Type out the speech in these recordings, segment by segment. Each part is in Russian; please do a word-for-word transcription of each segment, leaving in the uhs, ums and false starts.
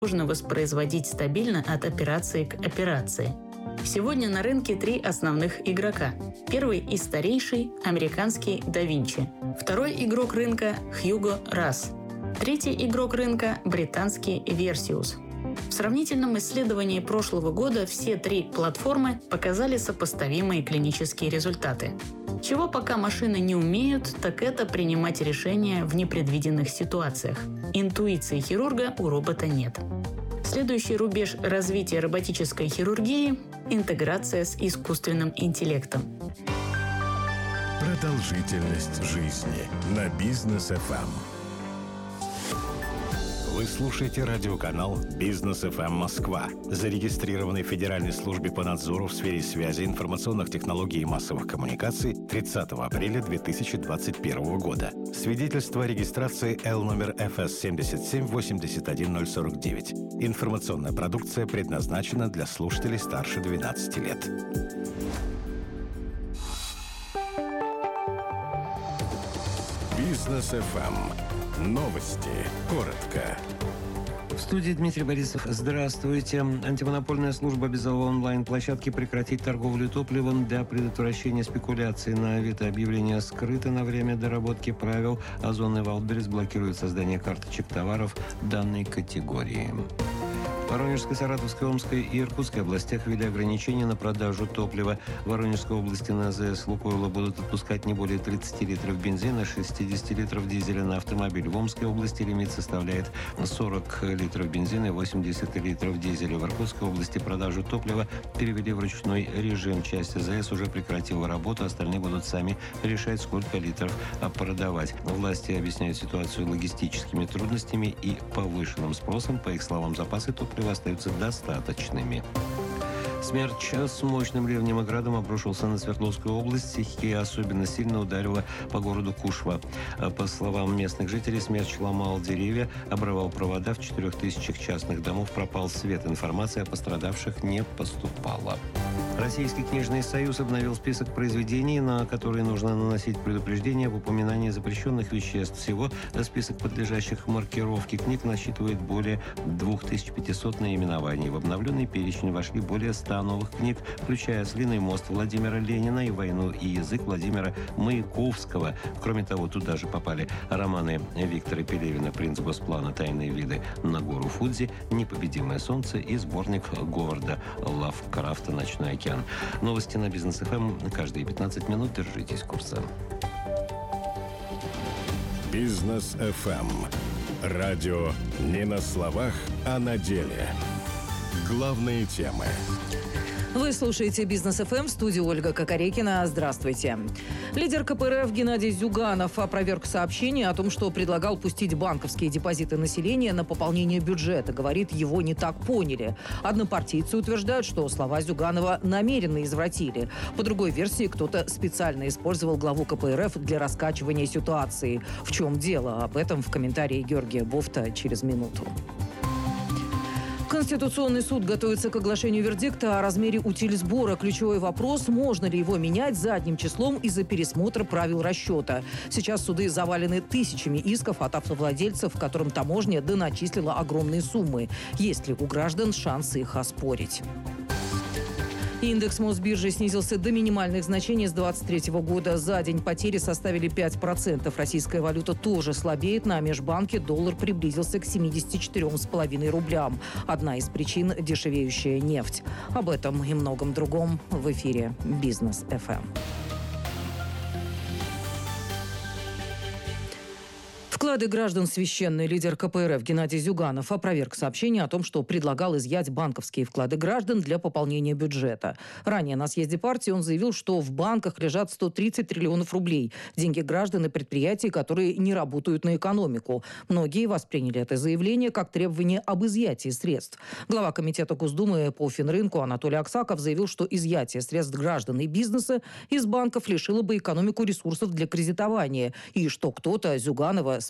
сложно воспроизводить стабильно от операции к операции. Сегодня на рынке три основных игрока. Первый и старейший – американский Da Vinci. Второй игрок рынка – Hugo Ras. Третий игрок рынка – британский Versius. В сравнительном исследовании прошлого года все три платформы показали сопоставимые клинические результаты. Чего пока машины не умеют, так это принимать решения в непредвиденных ситуациях. Интуиции хирурга у робота нет. Следующий рубеж развития роботической хирургии – интеграция с искусственным интеллектом. Продолжительность жизни на Бизнес эф эм. Вы слушаете радиоканал Бизнес эф эм Москва, зарегистрированный в Федеральной службе по надзору в сфере связи, информационных технологий и массовых коммуникаций тридцатого апреля две тысячи двадцать первого года. Свидетельство о регистрации Л номер эф эс семь семь восемь один ноль сорок девять. Информационная продукция предназначена для слушателей старше двенадцати лет. Бизнес эф эм. Новости. Коротко. В студии Дмитрий Борисов. Здравствуйте. Антимонопольная служба обязала онлайн-площадки прекратить торговлю топливом для предотвращения спекуляций. На Авито-объявление скрыто на время доработки правил. Озон и Валберес блокируют создание карточек товаров данной категории. В Воронежской, Саратовской, Омской и Иркутской областях ввели ограничения на продажу топлива. В Воронежской области на АЗС «Лукойла» будут отпускать не более тридцати литров бензина, шестидесяти литров дизеля на автомобиль. В Омской области лимит составляет сорок литров бензина и восемьдесят литров дизеля. В Иркутской области продажу топлива перевели в ручной режим. Часть АЗС уже прекратила работу, остальные будут сами решать, сколько литров продавать. Власти объясняют ситуацию логистическими трудностями и повышенным спросом. По их словам, запасы топлива остаются достаточными. Смерч с мощным ливнем и градом обрушился на Свердловскую область и особенно сильно ударила по городу Кушва. По словам местных жителей, смерч ломал деревья, обрывал провода, в четырех тысячах частных домов пропал свет. Информация о пострадавших не поступала. Российский книжный союз обновил список произведений, на которые нужно наносить предупреждение об упоминании запрещенных веществ. Всего список подлежащих маркировке книг насчитывает более две тысячи пятьсот наименований. В обновленный перечень вошли более ста новых книг, включая «Ослиный мост» Владимира Ленина и «Войну и язык» Владимира Маяковского. Кроме того, туда же попали романы Виктора Пелевина «Принц Госплана. Тайные виды на гору Фудзи», «Непобедимое солнце» и сборник Говарда Лавкрафта «Ночной океан». Новости на Бизнес эф эм каждые пятнадцать минут. Держитесь курса. Бизнес эф эм. Радио не на словах, а на деле. Главные темы. Вы слушаете Бизнес эф эм, в студии Ольга Кокорекина. Здравствуйте. Лидер ка пэ эр эф Геннадий Зюганов опроверг сообщение о том, что предлагал пустить банковские депозиты населения на пополнение бюджета. Говорит, его не так поняли. Однопартийцы утверждают, что слова Зюганова намеренно извратили. По другой версии, кто-то специально использовал главу ка пэ эр эф для раскачивания ситуации. В чем дело? Об этом в комментарии Георгия Бофта через минуту. Конституционный суд готовится к оглашению вердикта о размере утильсбора. Ключевой вопрос – можно ли его менять задним числом из-за пересмотра правил расчета. Сейчас суды завалены тысячами исков от автовладельцев, которым таможня доначислила огромные суммы. Есть ли у граждан шанс их оспорить? Индекс Мосбиржи снизился до минимальных значений с двадцать третьего года. За день потери составили пять процентов. Российская валюта тоже слабеет. На межбанке доллар приблизился к семидесяти четырем с половиной рублям. Одна из причин – дешевеющая нефть. Об этом и многом другом в эфире Бизнес эф эм. Вклады граждан священный. Лидер ка пэ эр эф Геннадий Зюганов опроверг сообщение о том, что предлагал изъять банковские вклады граждан для пополнения бюджета. Ранее на съезде партии он заявил, что в банках лежат сто тридцать триллионов рублей. Деньги граждан и предприятий, которые не работают на экономику. Многие восприняли это заявление как требование об изъятии средств. Глава комитета Госдумы по финрынку Анатолий Аксаков заявил, что изъятие средств граждан и бизнеса из банков лишило бы экономику ресурсов для кредитования. И что кто-то Зюганова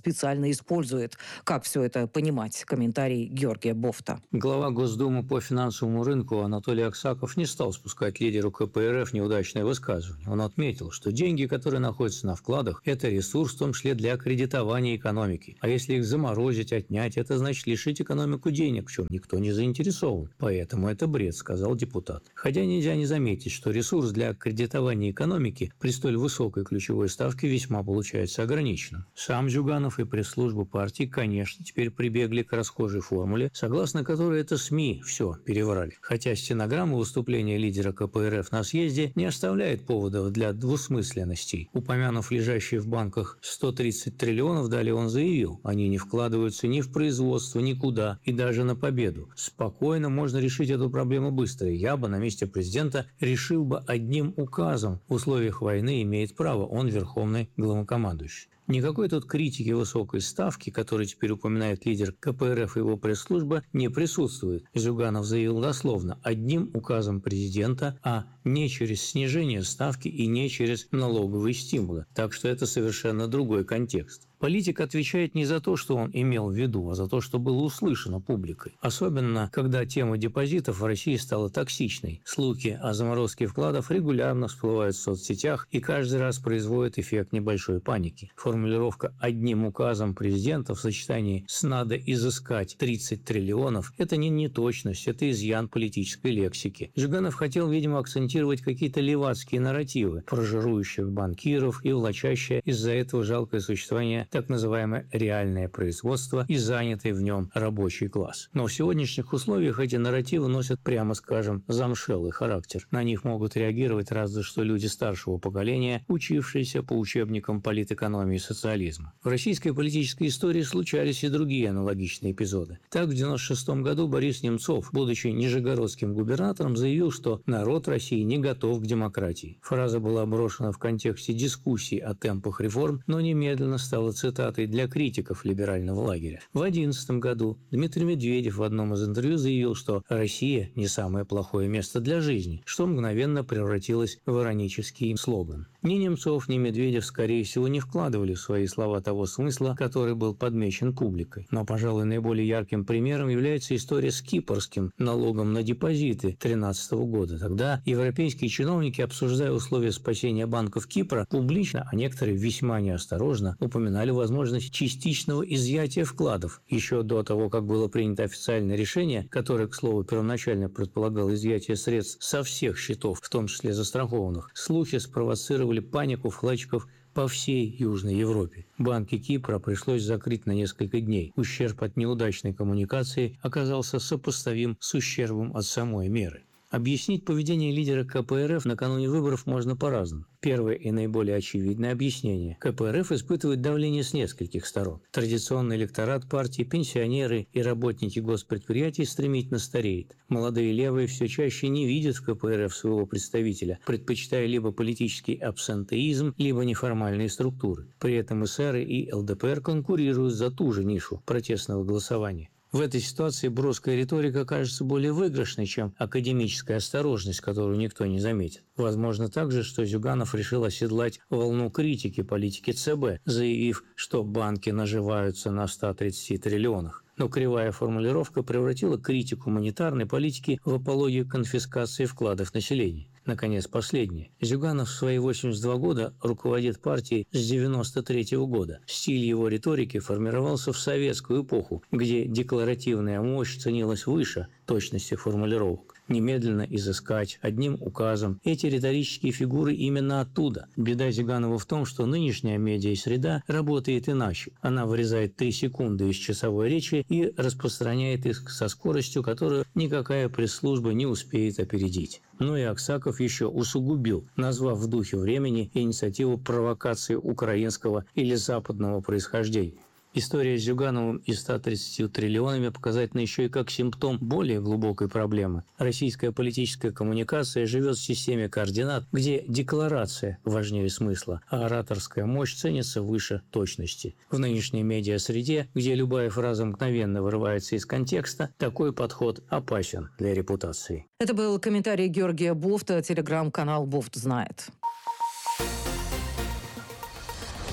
специально использует. Как все это понимать? Комментарий Георгия Бофта. Глава Госдумы по финансовому рынку Анатолий Аксаков не стал спускать лидеру ка пэ эр эф неудачное высказывание. Он отметил, что деньги, которые находятся на вкладах, это ресурс, в том числе для кредитования экономики. А если их заморозить, отнять, это значит лишить экономику денег, в чем никто не заинтересован. Поэтому это бред, сказал депутат. Хотя нельзя не заметить, что ресурс для кредитования экономики при столь высокой ключевой ставке весьма получается ограниченным. Сам Зюганов и пресс-служба партии, конечно, теперь прибегли к расхожей формуле, согласно которой это СМИ все переврали. Хотя стенограмма выступления лидера ка пэ эр эф на съезде не оставляет поводов для двусмысленностей. Упомянув лежащие в банках сто тридцать триллионов, далее он заявил, они не вкладываются ни в производство, никуда и даже на победу. Спокойно можно решить эту проблему быстро. Я бы на месте президента решил бы одним указом. В условиях войны имеет право, он верховный главнокомандующий. Никакой тут критики высокой ставки, которую теперь упоминает лидер ка пэ эр эф и его пресс-служба, не присутствует. Зюганов заявил дословно, одним указом президента, а не через снижение ставки и не через налоговые стимулы. Так что это совершенно другой контекст. Политик отвечает не за то, что он имел в виду, а за то, что было услышано публикой. Особенно, когда тема депозитов в России стала токсичной. Слухи о заморозке вкладов регулярно всплывают в соцсетях и каждый раз производят эффект небольшой паники. Формулировка «одним указом президента» в сочетании с «надо изыскать тридцать триллионов» – это не неточность, это изъян политической лексики. Зюганов хотел, видимо, акцентировать какие-то левацкие нарративы про жирующих банкиров и влачащее из-за этого жалкое существование так называемое реальное производство и занятый в нем рабочий класс. Но в сегодняшних условиях эти нарративы носят, прямо скажем, замшелый характер. На них могут реагировать разве что люди старшего поколения, учившиеся по учебникам политэкономии и социализма. В российской политической истории случались и другие аналогичные эпизоды. Так, в девяносто шестом году Борис Немцов, будучи нижегородским губернатором, заявил, что народ России не готов к демократии. Фраза была брошена в контексте дискуссий о темпах реформ, но немедленно стала цитатой для критиков либерального лагеря. В две тысячи одиннадцатом году Дмитрий Медведев в одном из интервью заявил, что Россия не самое плохое место для жизни, что мгновенно превратилось в иронический слоган. Ни Немцов, ни Медведев, скорее всего, не вкладывали в свои слова того смысла, который был подмечен публикой. Но, пожалуй, наиболее ярким примером является история с кипрским налогом на депозиты две тысячи тринадцатого года. Тогда европейские чиновники, обсуждая условия спасения банков Кипра, публично, а некоторые весьма неосторожно, упоминали возможность частичного изъятия вкладов. Еще до того, как было принято официальное решение, которое, к слову, первоначально предполагало изъятие средств со всех счетов, в том числе застрахованных, слухи спровоцировали панику вкладчиков по всей Южной Европе. Банки Кипра пришлось закрыть на несколько дней. Ущерб от неудачной коммуникации оказался сопоставим с ущербом от самой меры. Объяснить поведение лидера ка пэ эр эф накануне выборов можно по-разному. Первое и наиболее очевидное объяснение. ка пэ эр эф испытывает давление с нескольких сторон. Традиционный электорат партии, пенсионеры и работники госпредприятий стремительно стареет. Молодые левые все чаще не видят в ка пэ эр эф своего представителя, предпочитая либо политический абсентеизм, либо неформальные структуры. При этом эсеры и эл дэ пэ эр конкурируют за ту же нишу протестного голосования. В этой ситуации броская риторика кажется более выигрышной, чем академическая осторожность, которую никто не заметит. Возможно также, что Зюганов решил оседлать волну критики политики цэ бэ, заявив, что банки наживаются на ста тридцати триллионах. Но кривая формулировка превратила критику монетарной политики в апологию конфискации вкладов населения. Наконец, последнее. Зюганов в свои восемьдесят два года руководит партией с девяносто третьего года. Стиль его риторики формировался в советскую эпоху, где декларативная мощь ценилась выше точности формулировок. Немедленно изыскать, одним указом. Эти риторические фигуры именно оттуда. Беда Зюганова в том, что нынешняя медиа-среда работает иначе. Она вырезает три секунды из часовой речи и распространяет их со скоростью, которую никакая пресс-служба не успеет опередить. Но и Аксаков еще усугубил, назвав в духе времени инициативу провокации украинского или западного происхождения. История с Зюгановым и ста тридцатью триллионами показательна еще и как симптом более глубокой проблемы. Российская политическая коммуникация живет в системе координат, где декларация важнее смысла, а ораторская мощь ценится выше точности. В нынешней медиа-среде, где любая фраза мгновенно вырывается из контекста, такой подход опасен для репутации. Это был комментарий Георгия Бофта, телеграм-канал «Бофт знает».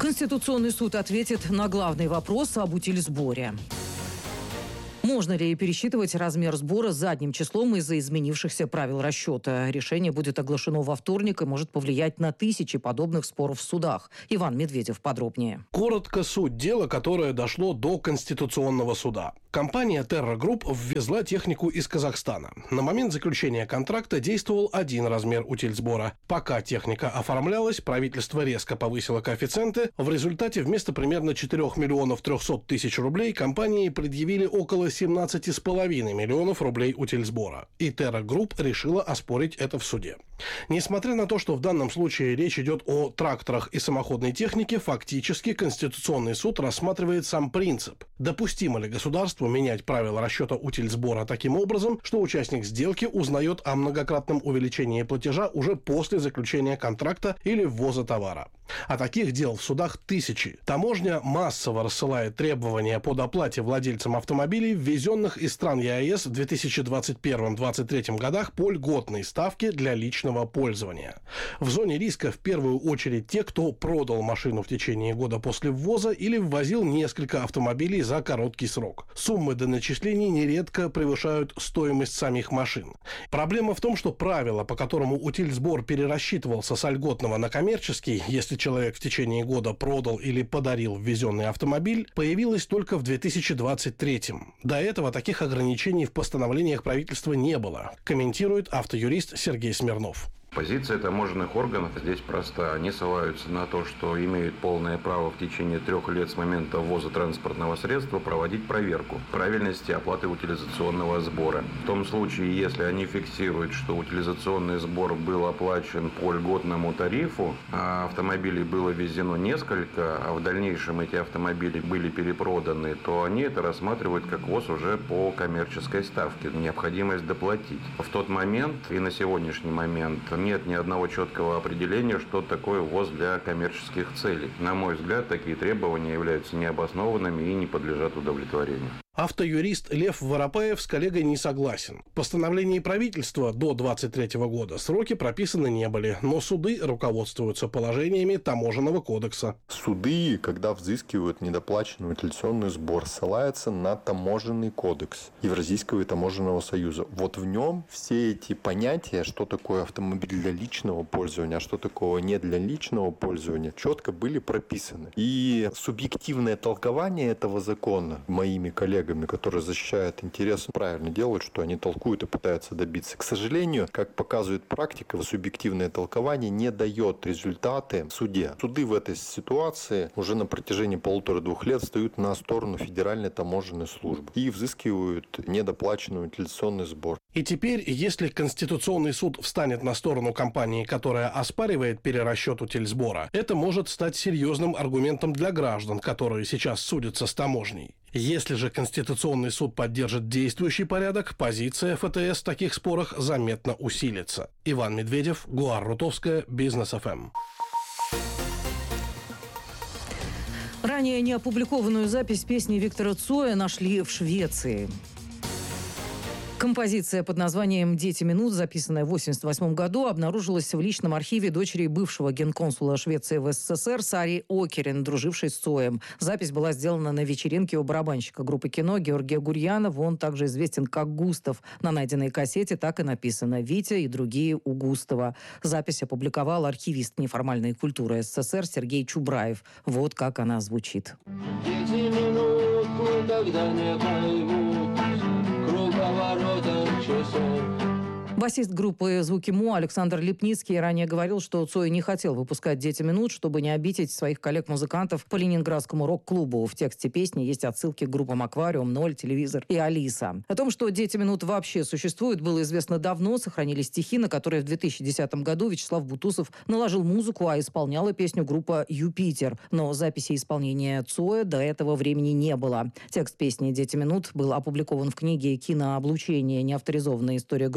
Конституционный суд ответит на главный вопрос об утильсборе. Можно ли пересчитывать размер сбора задним числом из-за изменившихся правил расчета? Решение будет оглашено во вторник и может повлиять на тысячи подобных споров в судах. Иван Медведев подробнее. Коротко суть дела, которое дошло до Конституционного суда. Компания Terra Group ввезла технику из Казахстана. На момент заключения контракта действовал один размер утильсбора. Пока техника оформлялась, правительство резко повысило коэффициенты. В результате вместо примерно четырёх миллионов трёхсот тысяч рублей компании предъявили около семнадцати с половиной миллионов рублей утильсбора. И Terra Group решила оспорить это в суде. Несмотря на то, что в данном случае речь идет о тракторах и самоходной технике, фактически Конституционный суд рассматривает сам принцип. Допустимо ли государству менять правила расчета утильсбора таким образом, что участник сделки узнает о многократном увеличении платежа уже после заключения контракта или ввоза товара? А таких дел в судах тысячи. Таможня массово рассылает требования по доплате владельцам автомобилей, ввезенных из стран ЕАЭС в две тысячи двадцать первом — две тысячи двадцать третьем годах по льготной ставке для личного пользования. В зоне риска в первую очередь те, кто продал машину в течение года после ввоза или ввозил несколько автомобилей за короткий срок. Суммы доначислений нередко превышают стоимость самих машин. Проблема в том, что правило, по которому утильсбор перерасчитывался с льготного на коммерческий, если человек в течение года продал или подарил ввезенный автомобиль, появилось только в две тысячи двадцать третьем. До этого таких ограничений в постановлениях правительства не было, комментирует автоюрист Сергей Смирнов. Позиция таможенных органов здесь проста. Они ссылаются на то, что имеют полное право в течение трех лет с момента ввоза транспортного средства проводить проверку правильности оплаты утилизационного сбора. В том случае, если они фиксируют, что утилизационный сбор был оплачен по льготному тарифу, а автомобилей было ввезено несколько, а в дальнейшем эти автомобили были перепроданы, то они это рассматривают как ввоз уже по коммерческой ставке, необходимость доплатить. В тот момент и на сегодняшний момент нет ни одного четкого определения, что такое ввоз для коммерческих целей. На мой взгляд, такие требования являются необоснованными и не подлежат удовлетворению. Автоюрист Лев Воропаев с коллегой не согласен. В постановлении правительства до двадцать третьего года сроки прописаны не были, но суды руководствуются положениями Таможенного кодекса. Суды, когда взыскивают недоплаченный утилизационный сбор, ссылаются на Таможенный кодекс Евразийского таможенного союза. Вот в нем все эти понятия, что такое автомобиль для личного пользования, а что такое не для личного пользования, четко были прописаны. И субъективное толкование этого закона моими коллегами, которые защищают интересы, правильно делают, что они толкуют и пытаются добиться. К сожалению, как показывает практика, субъективное толкование не дает результаты в суде. Суды в этой ситуации уже на протяжении полутора-двух лет встают на сторону Федеральной таможенной службы и взыскивают недоплаченный утилизационный сбор. И теперь, если Конституционный суд встанет на сторону компании, которая оспаривает перерасчет утильсбора, это может стать серьезным аргументом для граждан, которые сейчас судятся с таможней. Если же Конституционный суд поддержит действующий порядок, позиция ФТС в таких спорах заметно усилится. Иван Медведев, Гуар Рутовская, Бизнес эф эм. Ранее неопубликованную запись песни Виктора Цоя нашли в Швеции. Композиция под названием «Дети минут», записанная в восемьдесят восьмом году, обнаружилась в личном архиве дочери бывшего генконсула Швеции в СССР Сари Окерен, дружившей с Цоем. Запись была сделана на вечеринке у барабанщика группы «Кино» Георгия Гурьянова. Он также известен как Густав. На найденной кассете так и написано «Витя и другие у Густава». Запись опубликовал архивист неформальной культуры СССР Сергей Чубраев. Вот как она звучит. Дети минутку, когда не поймут круговоротом часов. Басист группы «Звуки Мо» Александр Лепницкий ранее говорил, что Цой не хотел выпускать «Дети минут», чтобы не обидеть своих коллег-музыкантов по ленинградскому рок-клубу. В тексте песни есть отсылки к группам «Аквариум», «Ноль», «Телевизор» и «Алиса». О том, что «Дети минут» вообще существуют, было известно давно. Сохранились стихи, на которые в две тысячи десятом году Вячеслав Бутусов наложил музыку, а исполняла песню группа «Юпитер». Но записи исполнения Цоя до этого времени не было. Текст песни «Дети минут» был опубликован в книге «Кинооблучение. Неавторизованная история группы «Кино».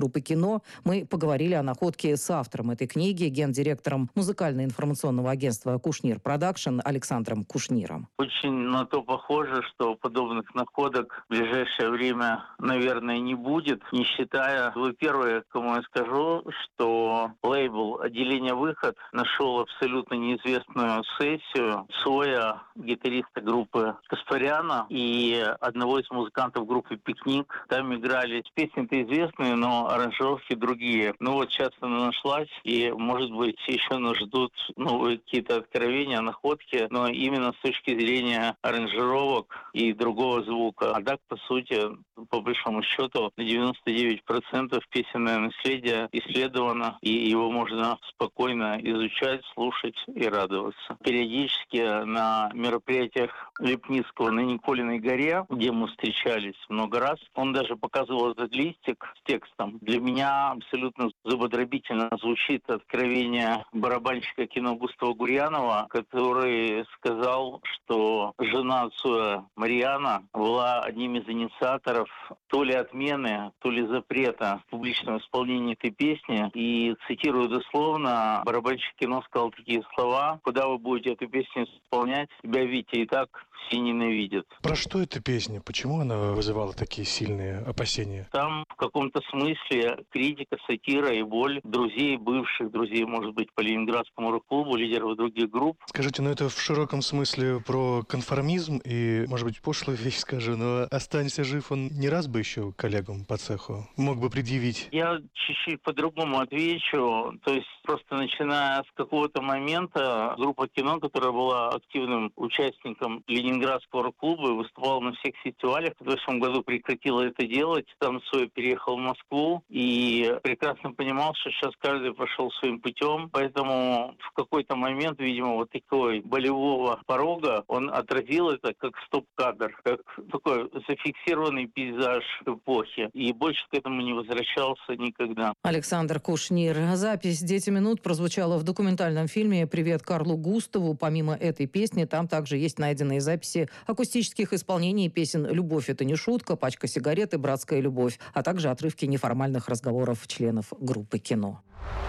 кино». Мы поговорили о находке с автором этой книги, гендиректором музыкально-информационного агентства «Кушнир Продакшн» Александром Кушниром. Очень на то похоже, что подобных находок в ближайшее время, наверное, не будет, не считая, вы первые, кому я скажу, что лейбл «Отделение Выход» нашел абсолютно неизвестную сессию Цоя, гитариста группы Каспаряна, и одного из музыкантов группы «Пикник». Там играли песни-то известные, но аранжировки другие. Ну вот сейчас она нашлась, и, может быть, еще нас ждут новые какие-то откровения, находки, но именно с точки зрения аранжировок и другого звука. А так, по сути, по большому счету, на девяносто девять процентов песенное наследие исследовано, и его можно спокойно изучать, слушать и радоваться. Периодически на мероприятиях Лепницкого на Николиной горе, где мы встречались много раз, он даже показывал этот листик с текстом. Для меня абсолютно зубодробительно звучит откровение барабанщика кино Густава Гурьянова, который сказал, что жена Цоя Марьяна была одним из инициаторов то ли отмены, то ли запрета публичного исполнения этой песни. И, цитирую дословно, барабанщик кино сказал такие слова: «Куда вы будете эту песню исполнять? Тебя, Витя, и так все ненавидят». Про что эта песня? Почему она вызывала такие сильные опасения? Там в каком-то смысле критика, сатира и боль друзей, бывших друзей, может быть, по Ленинградскому рок-клубу, лидеров других групп. Скажите, ну это в широком смысле про конформизм и, может быть, пошлую вещь скажу, но «Останься жив» он не раз бы еще коллегам по цеху мог бы предъявить? Я чуть-чуть по-другому отвечу. То есть просто начиная с какого-то момента группа кино, которая была активным участником Ленинградского рок-клуба и выступала на всех фестивалях, в прошлом году прекратила это делать. Там Цой переехал в Москву и прекрасно понимал, что сейчас каждый пошел своим путем. Поэтому в какой-то момент, видимо, вот такой болевого порога он отразил это как стоп-кадр, как такой зафиксированный пейзаж эпохи. И больше к этому не возвращался никогда. Александр Кушнир. Запись «Дети минут» прозвучала в документальном фильме «Привет Карлу Густаву». Помимо этой песни, там также есть найденные записи акустических исполнений песен «Любовь – это не шутка», «Пачка сигарет» и «Братская любовь», а также отрывки неформальных разговоров членов группы кино.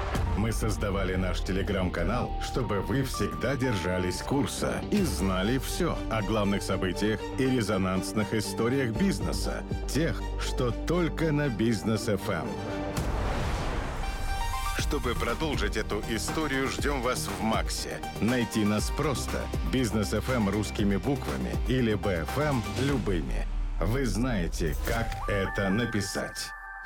Мы создавали наш телеграм-канал, чтобы вы всегда держались курса и знали все о главных событиях и резонансных историях бизнеса. Тех, что только на Бизнес эф эм. Чтобы продолжить эту историю, ждем вас в Максе. Найти нас просто. Бизнес эф эм русскими буквами или би эф эм любыми. Вы знаете, как это написать.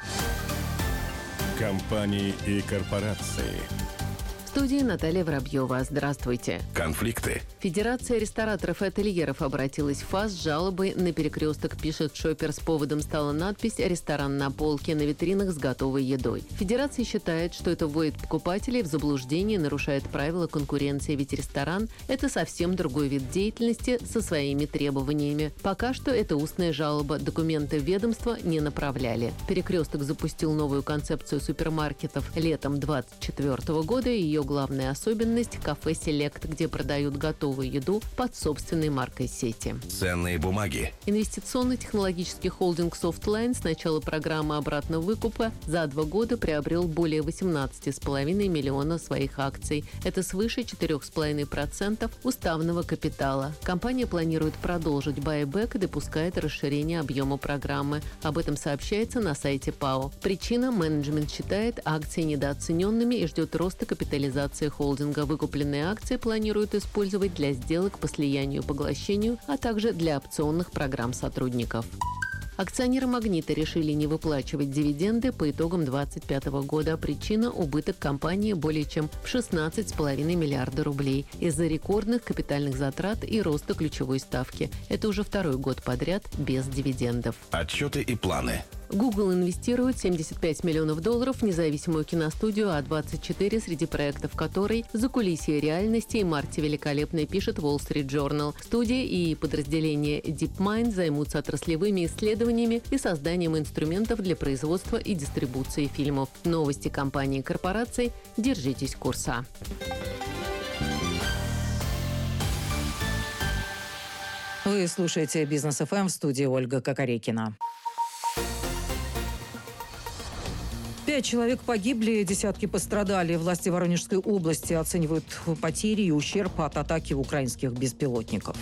Компании и корпорации. В студии Наталья Воробьева. Здравствуйте. Конфликты. Федерация рестораторов и ательеров обратилась в ФАС с жалобой на перекресток, пишет Шопер. С поводом стала надпись «Ресторан на полке» на витринах с готовой едой. Федерация считает, что это вводит покупателей в заблуждение, нарушает правила конкуренции, ведь ресторан – это совсем другой вид деятельности со своими требованиями. Пока что это устная жалоба, документы в ведомство не направляли. Перекресток запустил новую концепцию супермаркетов летом двадцать четвёртого года. Ее главная особенность – кафе «Селект», где продают готовую еду под собственной маркой сети. Ценные бумаги. Инвестиционно-технологический холдинг «Софтлайн» с начала программы обратного выкупа за два года приобрел более восемнадцать целых пять десятых миллиона своих акций. Это свыше четыре целых пять десятых процента уставного капитала. Компания планирует продолжить байбек и допускает расширение объема программы. Об этом сообщается на сайте ПАО. Причина – менеджмент считает акции недооцененными и ждет роста капитализации холдинга. Выкупленные акции планируют использовать для сделок по слиянию и поглощению, а также для опционных программ сотрудников. Акционеры «Магнита» решили не выплачивать дивиденды по итогам две тысячи двадцать пятого года. Причина – убыток компании более чем в шестнадцать целых пять десятых миллиарда рублей из-за рекордных капитальных затрат и роста ключевой ставки. Это уже второй год подряд без дивидендов. Отчеты и планы. Google инвестирует семьдесят пять миллионов долларов в независимую киностудию А двадцать четыре, среди проектов которой «Закулисье реальности» и «Марти Великолепной», пишет Wall Street Journal. Студия и подразделение DeepMind займутся отраслевыми исследованиями и созданием инструментов для производства и дистрибуции фильмов. Новости компаний и корпораций. Держитесь курса. Вы слушаете «Бизнес эф эм», в студии Ольга Кокорекина. Пять человек погибли, десятки пострадали. Власти Воронежской области оценивают потери и ущерб от атаки украинских беспилотников.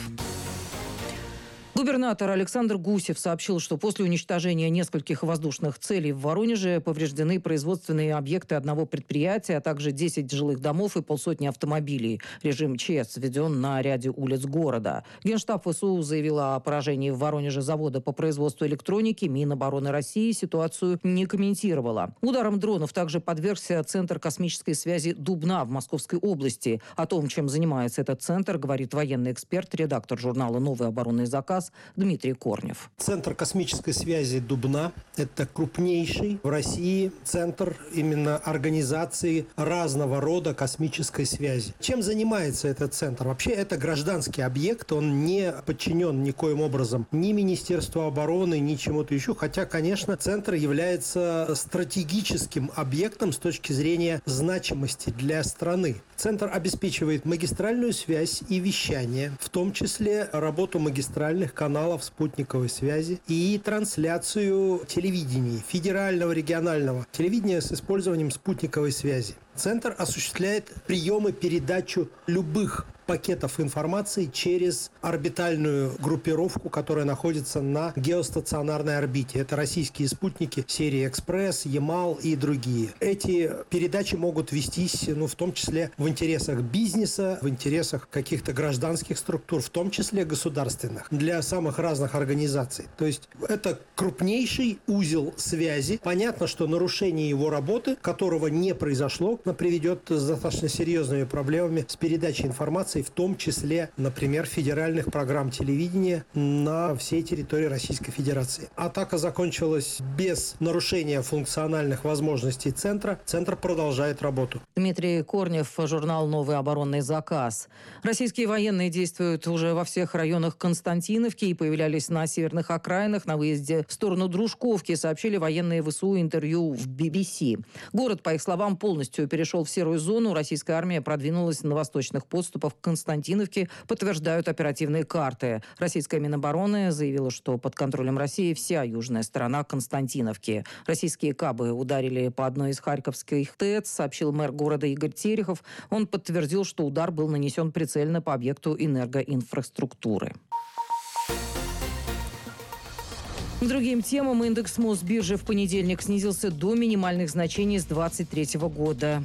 Губернатор Александр Гусев сообщил, что после уничтожения нескольких воздушных целей в Воронеже повреждены производственные объекты одного предприятия, а также десять жилых домов и полсотни автомобилей. Режим ЧС введен на ряде улиц города. Генштаб ВСУ заявил о поражении в Воронеже завода по производству электроники. Минобороны России ситуацию не комментировала. Ударом дронов также подвергся Центр космической связи Дубна в Московской области. О том, чем занимается этот центр, говорит военный эксперт, редактор журнала «Новый оборонный заказ» Дмитрий Корнев. Центр космической связи Дубна – это крупнейший в России центр именно организации разного рода космической связи. Чем занимается этот центр? Вообще это гражданский объект, он не подчинен никоим образом ни Министерству обороны, ни чему-то еще, хотя, конечно, центр является стратегическим объектом с точки зрения значимости для страны. Центр обеспечивает магистральную связь и вещание, в том числе работу магистральных каналов спутниковой связи и трансляцию телевидения, федерального, регионального телевидения с использованием спутниковой связи. Центр осуществляет прием и передачу любых пакетов информации через орбитальную группировку, которая находится на геостационарной орбите. Это российские спутники серии «Экспресс», «Ямал» и другие. Эти передачи могут вестись, ну, в том числе в интересах бизнеса, в интересах каких-то гражданских структур, в том числе государственных, для самых разных организаций. То есть это крупнейший узел связи. Понятно, что нарушение его работы, которого не произошло, приведет с достаточно серьезными проблемами с передачей информации, в том числе, например, федеральных программ телевидения на всей территории Российской Федерации. Атака закончилась без нарушения функциональных возможностей центра. Центр продолжает работу. Дмитрий Корнев, журнал «Новый оборонный заказ». Российские военные действуют уже во всех районах Константиновки и появлялись на северных окраинах на выезде в сторону Дружковки, сообщили военные ВСУ интервью в би би си. Город, по их словам, полностью перешел в серую зону. Российская армия продвинулась на восточных подступах к Константиновке, подтверждают оперативные карты. Российская Минобороны заявила, что под контролем России вся южная сторона Константиновки. Российские кабы ударили по одной из харьковских ТЭЦ, сообщил мэр города Игорь Терехов. Он подтвердил, что удар был нанесен прицельно по объекту энергоинфраструктуры. К другим темам индекс Мосбиржи в понедельник снизился до минимальных значений с двадцать третьего года.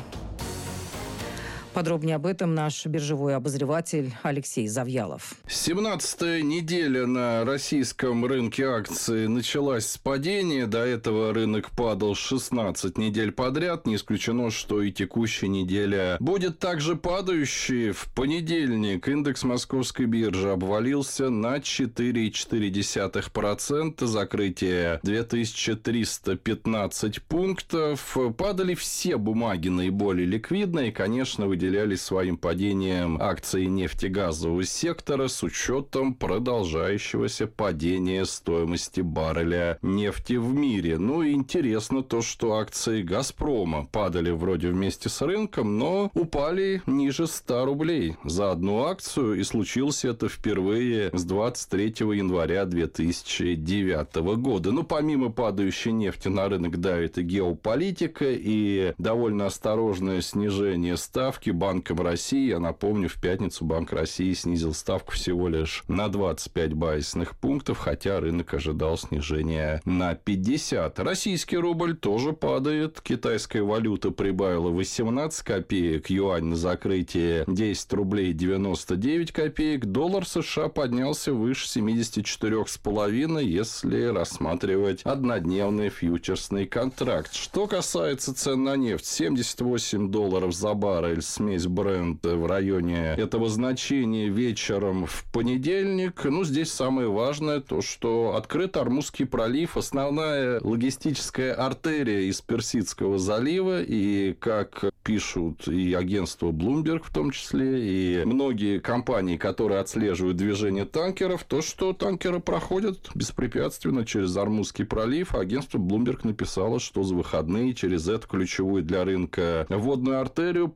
Подробнее об этом наш биржевой обозреватель Алексей Завьялов. семнадцатая неделя на российском рынке акций началась с падения. До этого рынок падал шестнадцать недель подряд. Не исключено, что и текущая неделя будет также падающей. В понедельник индекс Московской биржи обвалился на четыре целых четыре десятых процента. Закрытие две тысячи триста пятнадцать пунктов. Падали все бумаги наиболее ликвидные. Конечно, выделялись своим падением акции нефтегазового сектора с учетом продолжающегося падения стоимости барреля нефти в мире. Ну и интересно то, что акции «Газпрома» падали вроде вместе с рынком, но упали ниже ста рублей за одну акцию. И случилось это впервые с двадцать третьего января две тысячи девятого года. Ну, помимо падающей нефти на рынок давит и геополитика, и довольно осторожное снижение ставки Банком России. Я напомню, в пятницу Банк России снизил ставку всего лишь на двадцать пять базисных пунктов, хотя рынок ожидал снижения на пятьдесят. Российский рубль тоже падает. Китайская валюта прибавила восемнадцать копеек. Юань на закрытие десять рублей девяносто девять копеек. Доллар США поднялся выше семидесяти четырёх с половиной, если рассматривать однодневный фьючерсный контракт. Что касается цен на нефть, семьдесят восемь долларов за баррель, смесь Brent в районе этого значения вечером в понедельник. Ну, здесь самое важное то, что открыт Ормузский пролив, основная логистическая артерия из Персидского залива, и, как пишут и агентство Bloomberg в том числе, и многие компании, которые отслеживают движение танкеров, то, что танкеры проходят беспрепятственно через Ормузский пролив. Агентство Bloomberg написало, что за выходные через эту ключевую для рынка водную артерию прошло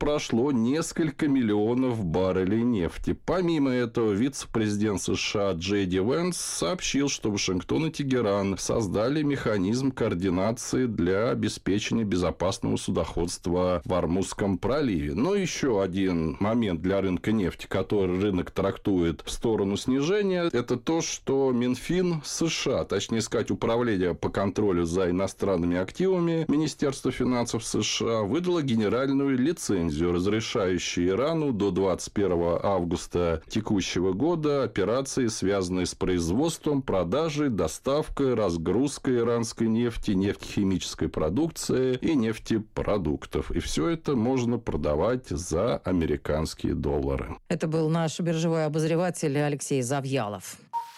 всего несколько миллионов баррелей нефти. Помимо этого, вице-президент США Джей Ди Венс сообщил, что Вашингтон и Тегеран создали механизм координации для обеспечения безопасного судоходства в Ормузском проливе. Но еще один момент для рынка нефти, который рынок трактует в сторону снижения, это то, что Минфин США, точнее сказать, Управление по контролю за иностранными активами Министерства финансов США, выдало генеральную лицензию, разрешающую Ирану до двадцать первого августа текущего года операции, связанные с производством, продажей, доставкой, разгрузкой иранской нефти, нефтехимической продукции и нефтепродуктов. И все это можно продавать за американские доллары. Это был наш биржевой обозреватель Алексей Завьялов.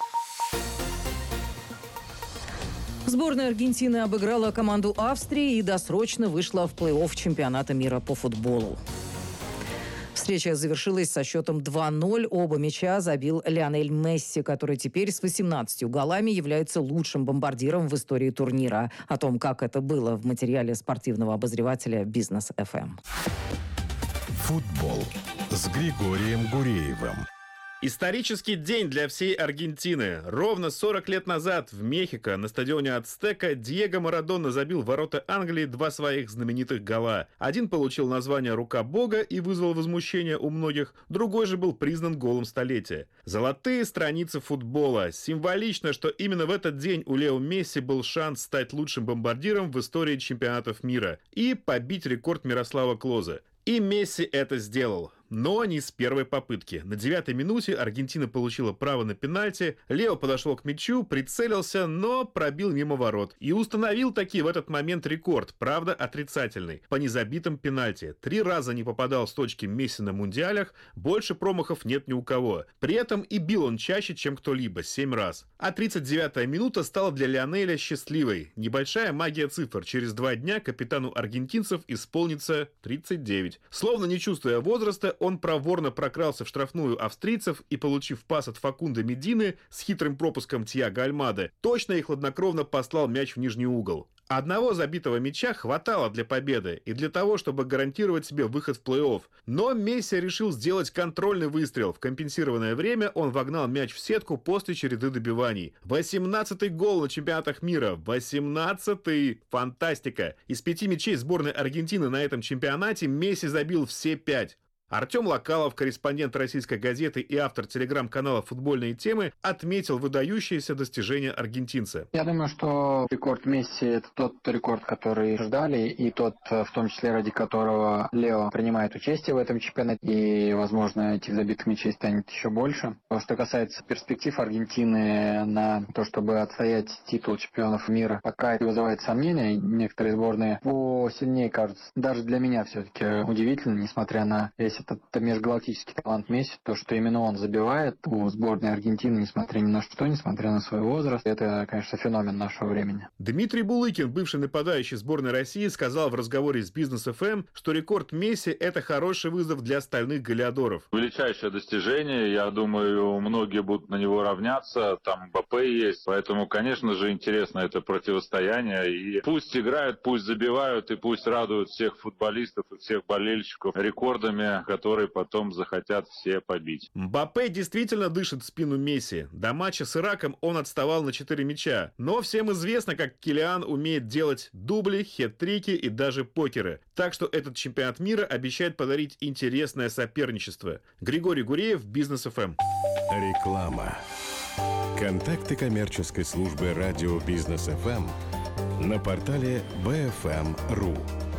Сборная Аргентины обыграла команду Австрии и досрочно вышла в плей-офф чемпионата мира по футболу. Встреча завершилась со счетом два ноль. Оба мяча забил Лионель Месси, который теперь с восемнадцатью голами является лучшим бомбардиром в истории турнира. О том, как это было, в материале спортивного обозревателя «Бизнес эф эм». Футбол с Григорием Гуреевым. Исторический день для всей Аргентины. Ровно сорок лет назад в Мехико на стадионе Ацтека Диего Марадона забил в ворота Англии два своих знаменитых гола. Один получил название «Рука Бога» и вызвал возмущение у многих, другой же был признан голом столетия. Золотые страницы футбола. Символично, что именно в этот день у Лео Месси был шанс стать лучшим бомбардиром в истории чемпионатов мира и побить рекорд Мирослава Клозе. И Месси это сделал. Но не с первой попытки. На девятой минуте Аргентина получила право на пенальти. Лео подошел к мячу, прицелился, но пробил мимо ворот. И установил таки в этот момент рекорд, правда отрицательный, по незабитым пенальти. Три раза не попадал с точки Месси на мундиалях, больше промахов нет ни у кого. При этом и бил он чаще, чем кто-либо, семь раз. А тридцать девятая минута стала для Лионеля счастливой. Небольшая магия цифр. Через два дня капитану аргентинцев исполнится тридцать девять. Словно не чувствуя возраста, он проворно прокрался в штрафную австрийцев и, получив пас от Факунда Медины с хитрым пропуском Тьяго Альмады, точно и хладнокровно послал мяч в нижний угол. Одного забитого мяча хватало для победы и для того, чтобы гарантировать себе выход в плей-офф. Но Месси решил сделать контрольный выстрел. В компенсированное время он вогнал мяч в сетку после череды добиваний. восемнадцатый гол на чемпионатах мира. восемнадцатый! Фантастика! Из пяти мячей сборной Аргентины на этом чемпионате Месси забил все пять. Артем Локалов, корреспондент «Российской газеты» и автор телеграм-канала «Футбольные темы», отметил выдающиеся достижения аргентинца. Я думаю, что рекорд Месси – это тот рекорд, который ждали, и тот, в том числе, ради которого Лео принимает участие в этом чемпионате, и, возможно, этих забитых мячей станет еще больше. Что касается перспектив Аргентины на то, чтобы отстоять титул чемпионов мира, пока это вызывает сомнения, некоторые сборные посильнее кажутся. Даже для меня все-таки удивительно, несмотря на весь этот межгалактический талант Месси, то, что именно он забивает у сборной Аргентины, несмотря ни на что, несмотря на свой возраст, это, конечно, феномен нашего времени. Дмитрий Булыкин, бывший нападающий сборной России, сказал в разговоре с Бизнес эф эм, что рекорд Месси – это хороший вызов для остальных голеадоров. Величайшее достижение, я думаю, многие будут на него равняться, там Мбаппе есть, поэтому, конечно же, интересно это противостояние, и пусть играют, пусть забивают, и пусть радуют всех футболистов и всех болельщиков рекордами, которые потом захотят все побить. Мбаппе действительно дышит в спину Месси. До матча с Ираком он отставал на четыре мяча. Но всем известно, как Килиан умеет делать дубли, хет-трики и даже покеры. Так что этот чемпионат мира обещает подарить интересное соперничество. Григорий Гуреев, Бизнес эф эм. Реклама. Контакты коммерческой службы радио Бизнес эф эм на портале би эф эм точка ру.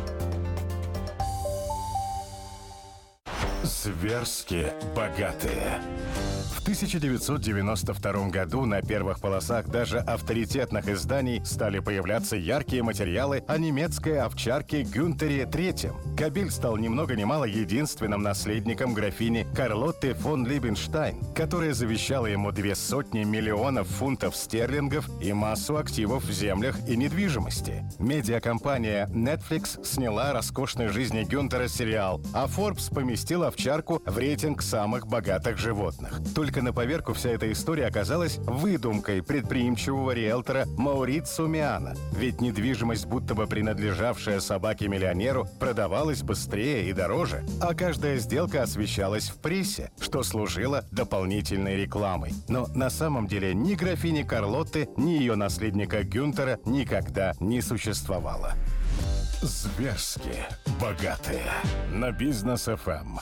Зверски богатые. В тысяча девятьсот девяносто втором году на первых полосах даже авторитетных изданий стали появляться яркие материалы о немецкой овчарке Гюнтере третьем. Кобель стал ни много ни мало единственным наследником графини Карлотты фон Либенштайн, которая завещала ему две сотни миллионов фунтов стерлингов и массу активов в землях и недвижимости. Медиакомпания Netflix сняла о роскошной жизни Гюнтера сериал, а Forbes поместил овчарку в рейтинг самых богатых животных. Только только на поверку вся эта история оказалась выдумкой предприимчивого риэлтора Маурицио Миана. Ведь недвижимость, будто бы принадлежавшая собаке-миллионеру, продавалась быстрее и дороже, а каждая сделка освещалась в прессе, что служило дополнительной рекламой. Но на самом деле ни графини Карлотты, ни ее наследника Гюнтера никогда не существовало. Зверски богатые. На Бизнес эф эм.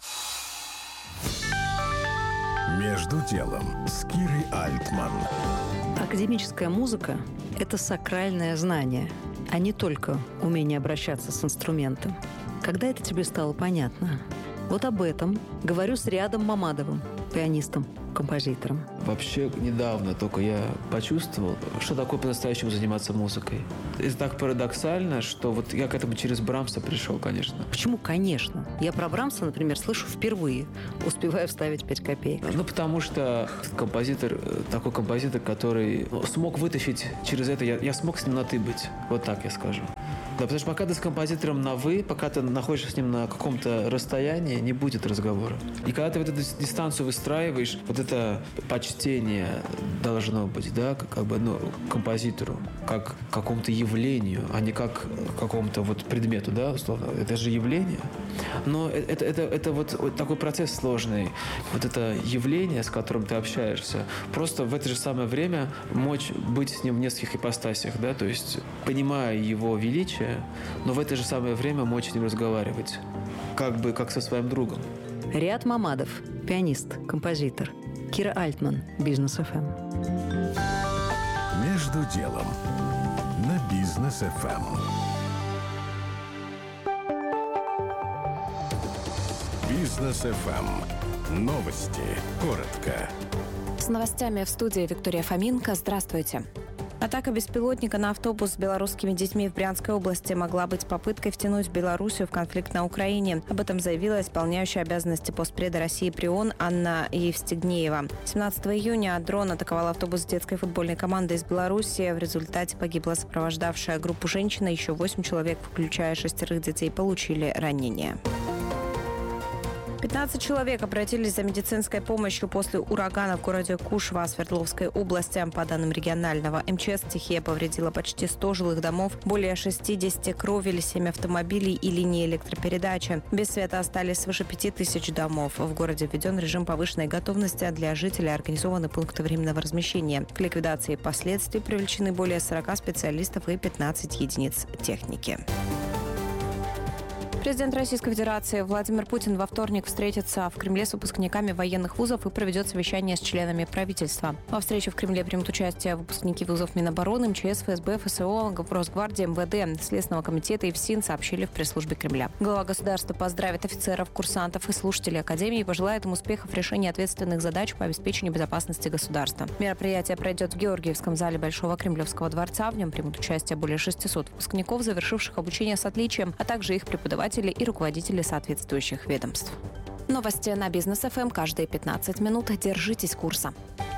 Между делом с Кирой Альтман. Академическая музыка – это сакральное знание, а не только умение обращаться с инструментом. Когда это тебе стало понятно? Вот об этом говорю с Риадом Мамадовым, пианистом, композитором. Вообще, недавно только я почувствовал, что такое по-настоящему заниматься музыкой. Это так парадоксально, что вот я к этому через Брамса пришел, конечно. Почему «конечно»? Я про Брамса, например, слышу впервые, успеваю вставить пять копеек. Ну, потому что композитор, такой композитор, который смог вытащить через это, я, я смог с ним на «ты» быть. Вот так я скажу. Да, потому что пока ты с композитором на «вы», пока ты находишься с ним на каком-то расстоянии, не будет разговора. И когда ты вот эту дистанцию выстраиваешь, вот это почтение должно быть, да, как, как бы, ну, композитору, как к какому-то явлению, а не как к какому-то вот предмету, да, условно. Это же явление. Но это, это, это вот, вот такой процесс сложный. Вот это явление, с которым ты общаешься, просто в это же самое время мочь быть с ним в нескольких ипостасях, да, то есть понимая его величие, но в это же самое время мочь с ним разговаривать, как бы как со своим другом. Риад Мамадов, пианист, композитор. Кира Альтман, Бизнес эф эм. Между делом на Бизнес эф эм. Бизнес эф эм. Новости. Коротко. С новостями в студии Виктория Фоменко. Здравствуйте. Атака беспилотника на автобус с белорусскими детьми в Брянской области могла быть попыткой втянуть Белоруссию в конфликт на Украине. Об этом заявила исполняющая обязанности постпреда России при ООН Анна Евстигнеева. семнадцатого июня дрон атаковал автобус детской футбольной команды из Беларуси. В результате погибла сопровождавшая группу женщина. Еще восемь человек, включая шестерых детей, получили ранения. пятнадцать человек обратились за медицинской помощью после урагана в городе Кушва Свердловской области. По данным регионального эм че эс, стихия повредила почти сто жилых домов, более шестьдесят кровель, семь автомобилей и линии электропередачи. Без света остались свыше пяти тысяч домов. В городе введен режим повышенной готовности. Для жителей организованы пункты временного размещения. К ликвидации последствий привлечены более сорока специалистов и пятнадцать единиц техники. Президент Российской Федерации Владимир Путин во вторник встретится в Кремле с выпускниками военных вузов и проведет совещание с членами правительства. Во встрече в Кремле примут участие выпускники вузов Минобороны, эм че эс, эф эс бэ, эф эс о, Росгвардии, эм вэ дэ, Следственного комитета и ФСИН, сообщили в пресс-службе Кремля. Глава государства поздравит офицеров, курсантов и слушателей Академии и пожелает им успехов в решении ответственных задач по обеспечению безопасности государства. Мероприятие пройдет в Георгиевском зале Большого Кремлевского дворца. В нем примут участие более шестисот выпускников, завершивших обучение с отличием, а также их преподаватели и руководители соответствующих ведомств. Новости на Бизнес эф эм каждые пятнадцать минут. Держитесь курса.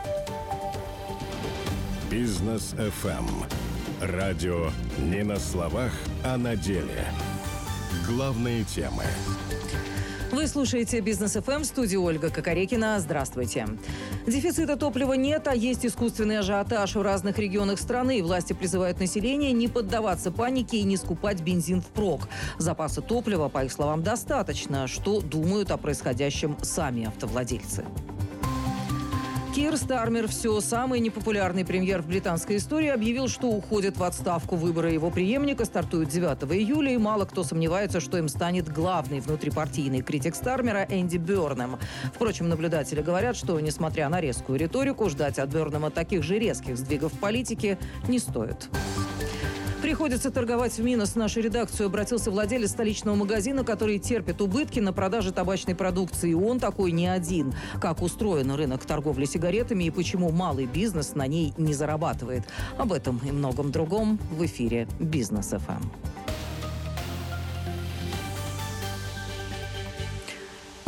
Бизнес эф эм. Радио не на словах, а на деле. Главные темы. Вы слушаете Бизнес эф эм, в студии Ольга Кокорекина. Здравствуйте. Дефицита топлива нет, а есть искусственный ажиотаж в разных регионах страны. Власти призывают население не поддаваться панике и не скупать бензин впрок. Запаса топлива, по их словам, достаточно. Что думают о происходящем сами автовладельцы? Кир Стармер, все самый непопулярный премьер в британской истории, объявил, что уходит в отставку. Выборы его преемника стартуют девятого июля, и мало кто сомневается, что им станет главный внутрипартийный критик Стармера Энди Бёрнэм. Впрочем, наблюдатели говорят, что, несмотря на резкую риторику, ждать от Бёрнэма таких же резких сдвигов в политике не стоит. Приходится торговать в минус. В нашу редакцию обратился владелец столичного магазина, который терпит убытки на продаже табачной продукции. И он такой не один. Как устроен рынок торговли сигаретами и почему малый бизнес на ней не зарабатывает. Об этом и многом другом в эфире Бизнес эф эм.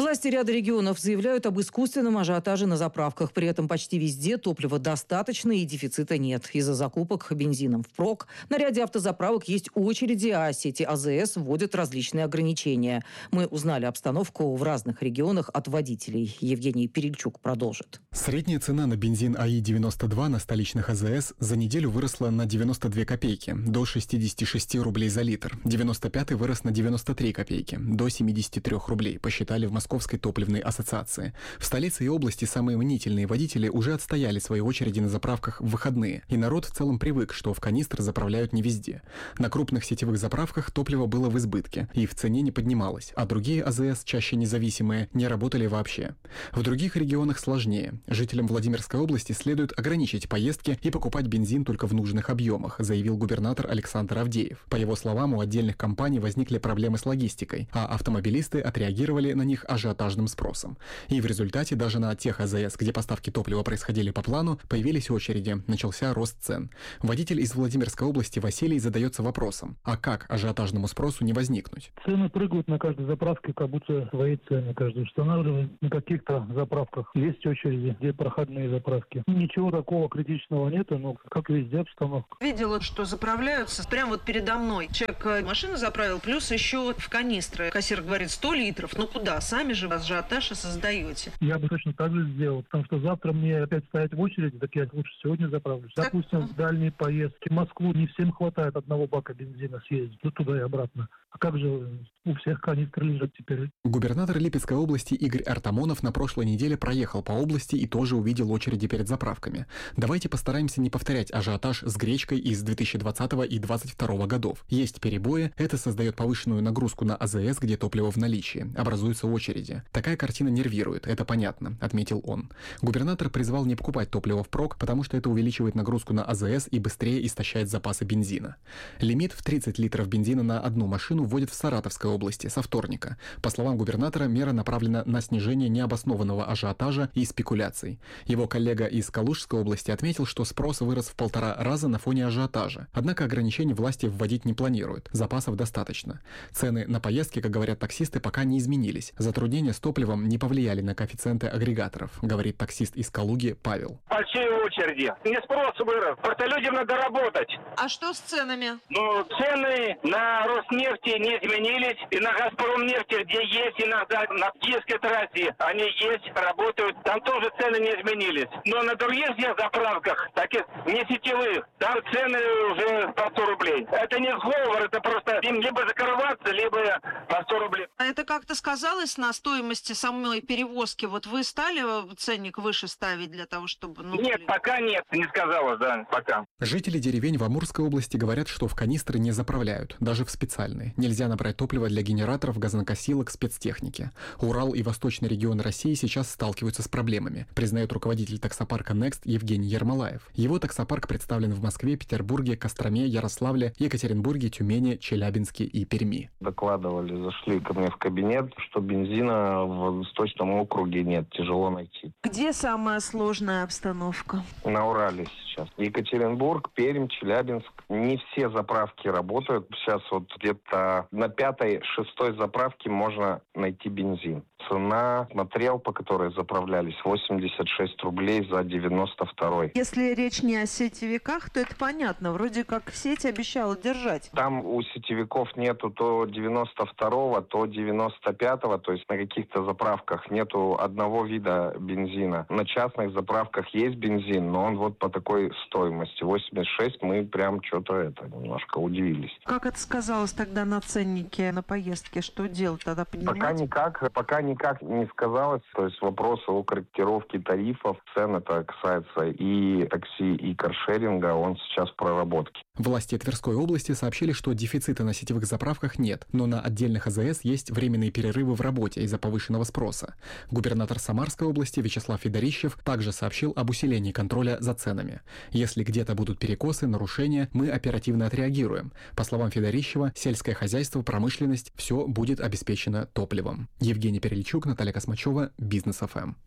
Власти ряда регионов заявляют об искусственном ажиотаже на заправках. При этом почти везде топлива достаточно и дефицита нет. Из-за закупок бензином впрок на ряде автозаправок есть очереди, а сети АЗС вводят различные ограничения. Мы узнали обстановку в разных регионах от водителей. Евгений Перельчук продолжит. Средняя цена на бензин АИ девяносто два на столичных АЗС за неделю выросла на девяносто две копейки, до шестидесяти шести рублей за литр. девяносто пятый вырос на девяносто три копейки, до семидесяти трёх рублей, посчитали в Московской топливной ассоциации. В столице и области самые мнительные водители уже отстояли свои очереди на заправках в выходные. И народ в целом привык, что в канистры заправляют не везде. На крупных сетевых заправках топливо было в избытке и в цене не поднималось, а другие АЗС, чаще независимые, не работали вообще. В других регионах сложнее. Жителям Владимирской области следует ограничить поездки и покупать бензин только в нужных объемах, заявил губернатор Александр Авдеев. По его словам, у отдельных компаний возникли проблемы с логистикой, а автомобилисты отреагировали на них ажиотажным спросом. И в результате даже на тех АЗС, где поставки топлива происходили по плану, появились очереди, начался рост цен. Водитель из Владимирской области Василий задается вопросом: а как ажиотажному спросу не возникнуть? Цены прыгают на каждой заправке, как будто свои цены каждый устанавливает. На каких-то заправках есть очереди, где проходные заправки. Ничего такого критичного нет, но как везде обстановка. Видела, что заправляются прямо вот передо мной. Человек машину заправил, плюс еще в канистры. Кассир говорит сто литров. Ну куда? Сами же ажиотаж создаете. Я бы точно так же сделал, потому что завтра мне опять стоять в очереди, так я лучше сегодня заправлюсь. Так... Допустим, в дальние поездки в Москву не всем хватает одного бака бензина съездить, ну туда и обратно. А как же у всех канистры лежат теперь? Губернатор Липецкой области Игорь Артамонов на прошлой неделе проехал по области и тоже увидел очереди перед заправками. Давайте постараемся не повторять ажиотаж с гречкой из две тысячи двадцатого и две тысячи двадцать второго годов. Есть перебои, это создает повышенную нагрузку на АЗС, где топливо в наличии. Образуются очереди. Такая картина нервирует, это понятно, отметил он. Губернатор призвал не покупать топливо впрок, потому что это увеличивает нагрузку на АЗС и быстрее истощает запасы бензина. Лимит в тридцать литров бензина на одну машину вводят в Саратовской области со вторника. По словам губернатора, мера направлена на снижение необоснованного ажиотажа и спекуляций. Его коллега из Калужской области отметил, что спрос вырос в полтора раза на фоне ажиотажа. Однако ограничений власти вводить не планируют. Запасов достаточно. Цены на поездки, как говорят таксисты, пока не изменились. Затруднения с топливом не повлияли на коэффициенты агрегаторов, говорит таксист из Калуги Павел. Большие очереди. Не спрос вырос. Просто людям надо работать. А что с ценами? Ну, цены на Роснефти не изменились. И на Газпромнефти, где есть иногда на Киевской трассе, они есть, работают. Там тоже цены не изменились. Но на других заправках, таких не сетевых, там цены уже по сто рублей. Это не сговор, это просто им либо закрываться, либо по сто рублей. А это как-то сказалось на стоимости самой перевозки? Вот вы стали ценник выше ставить для того, чтобы... Ну, нет, пока нет, не сказалось, да, пока. Жители деревень в Амурской области говорят, что в канистры не заправляют, даже в специальные. Нельзя набрать топливо для генераторов, газонокосилок, спецтехники. Урал и восточный регион России сейчас сталкиваются с проблемами, признает руководитель таксопарка Next Евгений Ермолаев. Его таксопарк представлен в Москве, Петербурге, Костроме, Ярославле, Екатеринбурге, Тюмени, Челябинске и Перми. Докладывали, зашли ко мне в кабинет, что бензина в Восточном округе нет, тяжело найти. Где самая сложная обстановка? На Урале сейчас. Екатеринбург, Пермь, Челябинск. Не все заправки работают. Сейчас вот где-то на пятой, шестой заправке можно найти бензин. Цена, смотрел, по которой заправлялись, восемьдесят шесть рублей за девяносто второй. Если речь не о сетевиках, то это понятно. Вроде как сеть обещала держать. Там у сетевиков нету то девяносто второго, то девяносто пятого. То есть на каких-то заправках нету одного вида бензина. На частных заправках есть бензин, но он вот по такой стоимости. восемьдесят шесть, мы прям что-то это немножко удивились. Как это сказалось тогда на ценнике на поездке? Что делать тогда? Поднимать? Пока никак, пока никак не сказалось. То есть вопросы о корректировке тарифов, цен, это касается и такси, и каршеринга, он сейчас в проработке. Власти Тверской области сообщили, что дефицита на сетевых заправках нет, но на отдельных АЗС есть временные перерывы в работе из-за повышенного спроса. Губернатор Самарской области Вячеслав Федорищев также сообщил об усилении контроля за ценами. Если где-то будут перекосы, нарушения, мы оперативно отреагируем. По словам Федорищева, сельское хозяйство, промышленность – все будет обеспечено топливом. Евгений Перельчук, Наталья Космачева, Бизнес эф эм.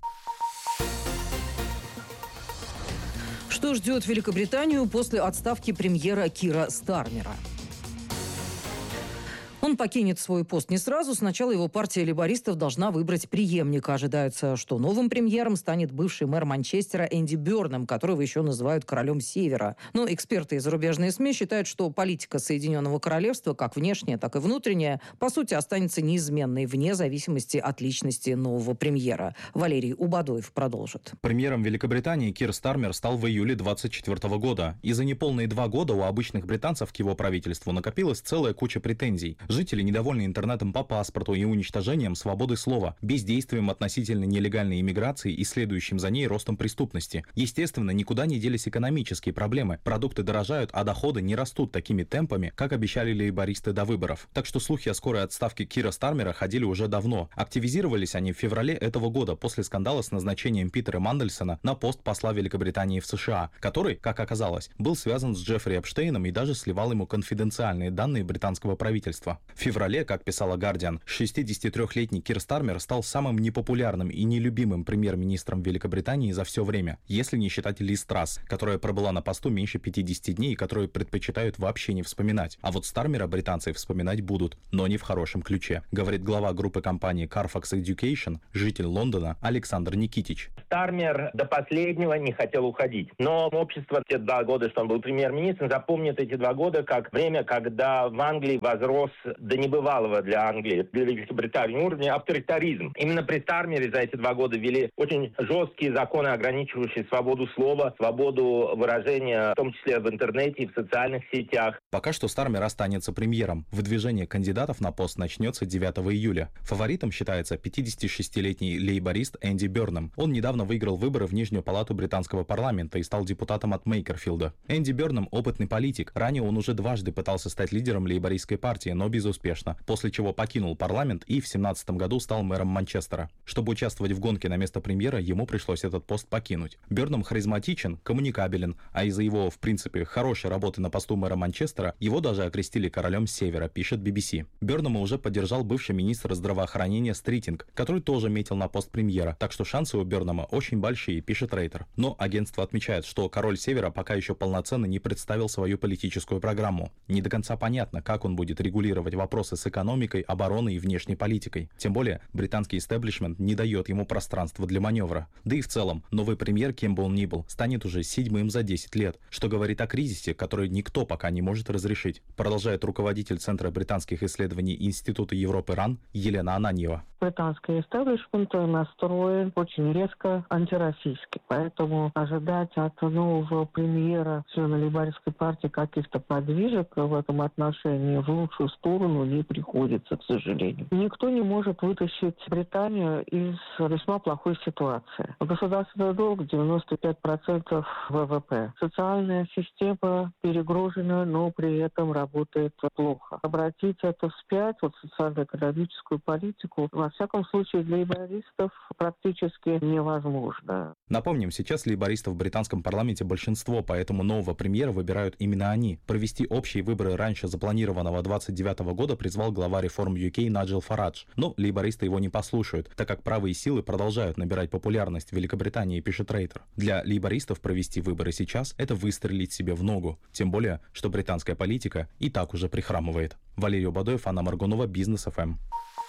Что ждет Великобританию после отставки премьера Кира Стармера? Он Он покинет свой пост не сразу. Сначала его партия лейбористов должна выбрать преемника. Ожидается, что новым премьером станет бывший мэр Манчестера Энди Бёрнам, которого еще называют королем Севера. Но эксперты и зарубежные СМИ считают, что политика Соединенного Королевства, как внешняя, так и внутренняя, по сути, останется неизменной вне зависимости от личности нового премьера. Валерий Убадоев продолжит. Премьером Великобритании Кир Стармер стал в июле двадцать четвёртого года. И за неполные два года у обычных британцев к его правительству накопилась целая куча претензий. Жители недовольны интернетом по паспорту и уничтожением свободы слова, бездействием относительно нелегальной иммиграции и следующим за ней ростом преступности. Естественно, никуда не делись экономические проблемы. Продукты дорожают, а доходы не растут такими темпами, как обещали лейбористы до выборов. Так что слухи о скорой отставке Кира Стармера ходили уже давно. Активизировались они в феврале этого года после скандала с назначением Питера Мандельсона на пост посла Великобритании в США, который, как оказалось, был связан с Джеффри Эпштейном и даже сливал ему конфиденциальные данные британского правительства. В феврале, как писала Guardian, шестидесятитрёхлетний Кир Стармер стал самым непопулярным и нелюбимым премьер-министром Великобритании за все время, если не считать Лиз Трасс, которая пробыла на посту меньше пятидесяти дней и которую предпочитают вообще не вспоминать. А вот Стармера британцы вспоминать будут, но не в хорошем ключе, говорит глава группы компании Carfax Education, житель Лондона Александр Никитич. Стармер до последнего не хотел уходить, но общество те два года, что он был премьер-министром, запомнит эти два года как время, когда в Англии возрос до небывалого для Англии, для Великобритании уровня авторитаризм. Именно при Стармере за эти два года ввели очень жесткие законы, ограничивающие свободу слова, свободу выражения, в том числе в интернете и в социальных сетях. Пока что Стармер останется премьером. Выдвижение кандидатов на пост начнется девятого июля. Фаворитом считается пятидесятишестилетний лейборист Энди Бёрнам. Он недавно выиграл выборы в Нижнюю палату британского парламента и стал депутатом от Мейкерфилда. Энди Бёрнам – опытный политик. Ранее он уже дважды пытался стать лидером лейбористской партии, но безуспешно, после чего покинул парламент и в семнадцатом году стал мэром Манчестера. Чтобы участвовать в гонке на место премьера, ему пришлось этот пост покинуть. Бёрнам харизматичен, коммуникабелен, а из-за его, в принципе, хорошей работы на посту мэра Манчестера, его даже окрестили королем Севера, пишет би би си. Бёрнама уже поддержал бывший министр здравоохранения Стритинг, который тоже метил на пост премьера, так что шансы у Бёрнама очень большие, пишет Рейтер. Но агентство отмечает, что король Севера пока еще полноценно не представил свою политическую программу. Не до конца понятно, как он будет регулировать вопросы с экономикой, обороной и внешней политикой. Тем более, британский истеблишмент не дает ему пространства для маневра. Да и в целом, новый премьер, кем бы он ни был, станет уже седьмым за десять лет, что говорит о кризисе, который никто пока не может разрешить, продолжает руководитель Центра британских исследований Института Европы РАН Елена Ананьева. Британский истеблишмент настроен очень резко антироссийский, поэтому ожидать от нового премьера члена лейбористской партии каких-то подвижек в этом отношении в лучшую сторону не приходится, к сожалению. Никто не может вытащить Британию из весьма плохой ситуации. Государственный долг девяносто пять процентов вэ вэ пэ. Социальная система перегружена, но при этом работает плохо. Обратить это вспять, вот социально-экономическую политику, во всяком случае для лейбористов практически невозможно. Напомним, сейчас лейбористов в британском парламенте большинство, поэтому нового премьера выбирают именно они. Провести общие выборы раньше запланированного двадцать девятого года призвал глава реформ ю кей Наджел Фарадж. Но лейбористы его не послушают, так как правые силы продолжают набирать популярность в Великобритании, пишет Рейтер. Для лейбористов провести выборы сейчас – это выстрелить себе в ногу. Тем более, что британская политика и так уже прихрамывает. Валерий Убадоев, Анна Маргунова, Бизнес эф эм.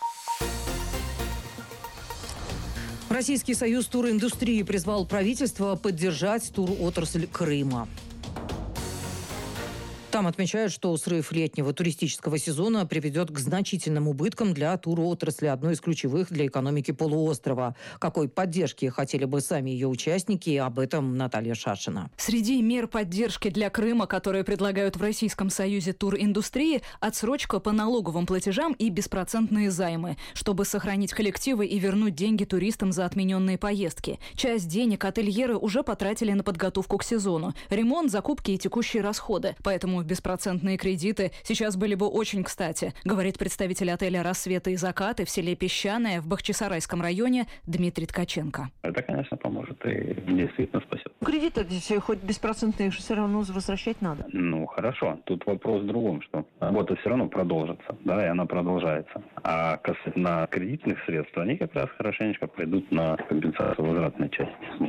Российский союз туриндустрии призвал правительство поддержать туротрасль Крыма. Там отмечают, что срыв летнего туристического сезона приведет к значительным убыткам для туротрасли, одной из ключевых для экономики полуострова. Какой поддержки хотели бы сами ее участники, об этом Наталья Шашина. Среди мер поддержки для Крыма, которые предлагают в Российском союзе туриндустрии, отсрочка по налоговым платежам и беспроцентные займы, чтобы сохранить коллективы и вернуть деньги туристам за отмененные поездки. Часть денег ательеры уже потратили на подготовку к сезону, ремонт, закупки и текущие расходы. Поэтому беспроцентные кредиты сейчас были бы очень кстати, говорит представитель отеля «Рассветы и закаты» в селе Песчаное в Бахчисарайском районе Дмитрий Ткаченко. Это, конечно, поможет и действительно спасет. Кредиты здесь хоть беспроцентные все равно возвращать надо. Ну, хорошо. Тут вопрос в другом, что работа все равно продолжится, да, и она продолжается. А касательно кредитных средств, они как раз хорошенечко пойдут на компенсацию возвратной части. Вот.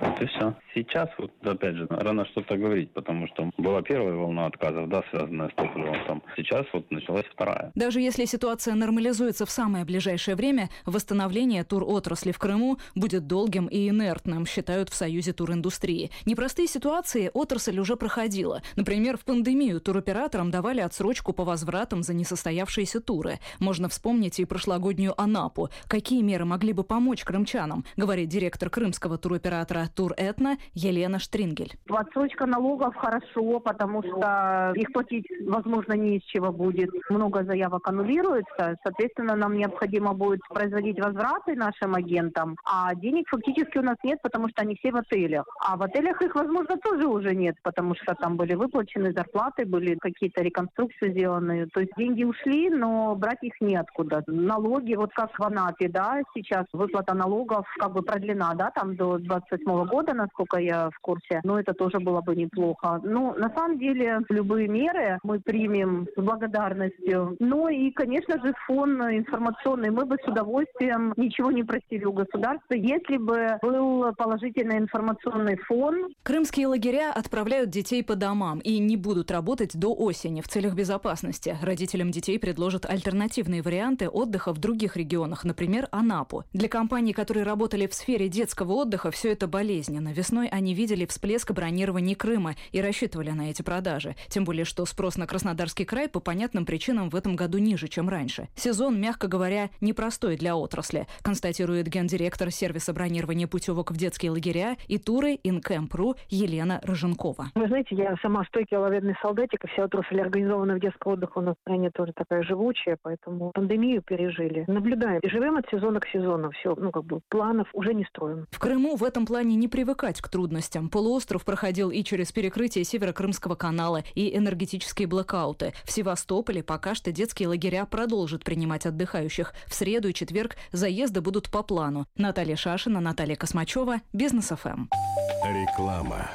Вот и все. Сейчас, вот опять же, рано что-то говорить, потому что была первая волна отказов, да, связанная с топливом. Там. Сейчас вот началась вторая. Даже если ситуация нормализуется в самое ближайшее время, восстановление туротрасли в Крыму будет долгим и инертным, считают в Союзе туриндустрии. Непростые ситуации отрасль уже проходила. Например, в пандемию туроператорам давали отсрочку по возвратам за несостоявшиеся туры. Можно вспомнить и прошлогоднюю Анапу. Какие меры могли бы помочь крымчанам, говорит директор крымского туроператора «Туретно» Елена Штрингель. Отсрочка налогов хорошо, потому что их платить, возможно, не из чего будет. Много заявок аннулируется. Соответственно, нам необходимо будет производить возвраты нашим агентам. А денег фактически у нас нет, потому что они все в отелях. А в отелях их, возможно, тоже уже нет, потому что там были выплачены зарплаты, были какие-то реконструкции сделаны. То есть деньги ушли, но брать их неоткуда. Налоги, вот как в Анапе, да, сейчас выплата налогов как бы продлена, да, там до двадцать восьмого года, насколько я в курсе. Но это тоже было бы неплохо. Ну, на самом деле, любые меры мы примем с благодарностью. Ну и, конечно же, фон информационный. Мы бы с удовольствием ничего не просили у государства, если бы был положительный информационный фон. Крымские лагеря отправляют детей по домам и не будут работать до осени в целях безопасности. Родителям детей предложат альтернативные варианты отдыха в других регионах, например, Анапу. Для компаний, которые работали в сфере детского отдыха, все это болезненно. Весной они видели всплеск бронирования Крыма и рассчитывали на эти продажи. Тем более, что спрос на Краснодарский край по понятным причинам в этом году ниже, чем раньше. Сезон, мягко говоря, непростой для отрасли, констатирует гендиректор сервиса бронирования путевок в детские лагеря и туры Инкэмп.ру Елена Рыженкова. Вы знаете, я сама стойкий лаведный солдатик, и вся отрасль организованная в детском отдыхе у нас в стране тоже такая живучая, поэтому пандемию пережили. Наблюдаем и живем от сезона к сезону. Все, ну как бы планов уже не строим. В Крыму в этом плане не привыкать к трудностям. Полуостров проходил и через перекрытие Северо-Крымского канала, и энергетические блэкауты. В Севастополе пока что детские лагеря продолжат принимать отдыхающих. В среду и четверг заезды будут по плану. Наталья Шашина, Наталья Космачева, Бизнес эф эм. Реклама.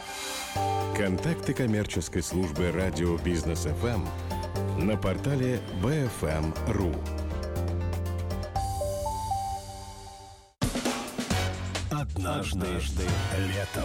Контакты коммерческой службы радио Бизнес эф эм на портале би эф эм точка ру. Однажды летом.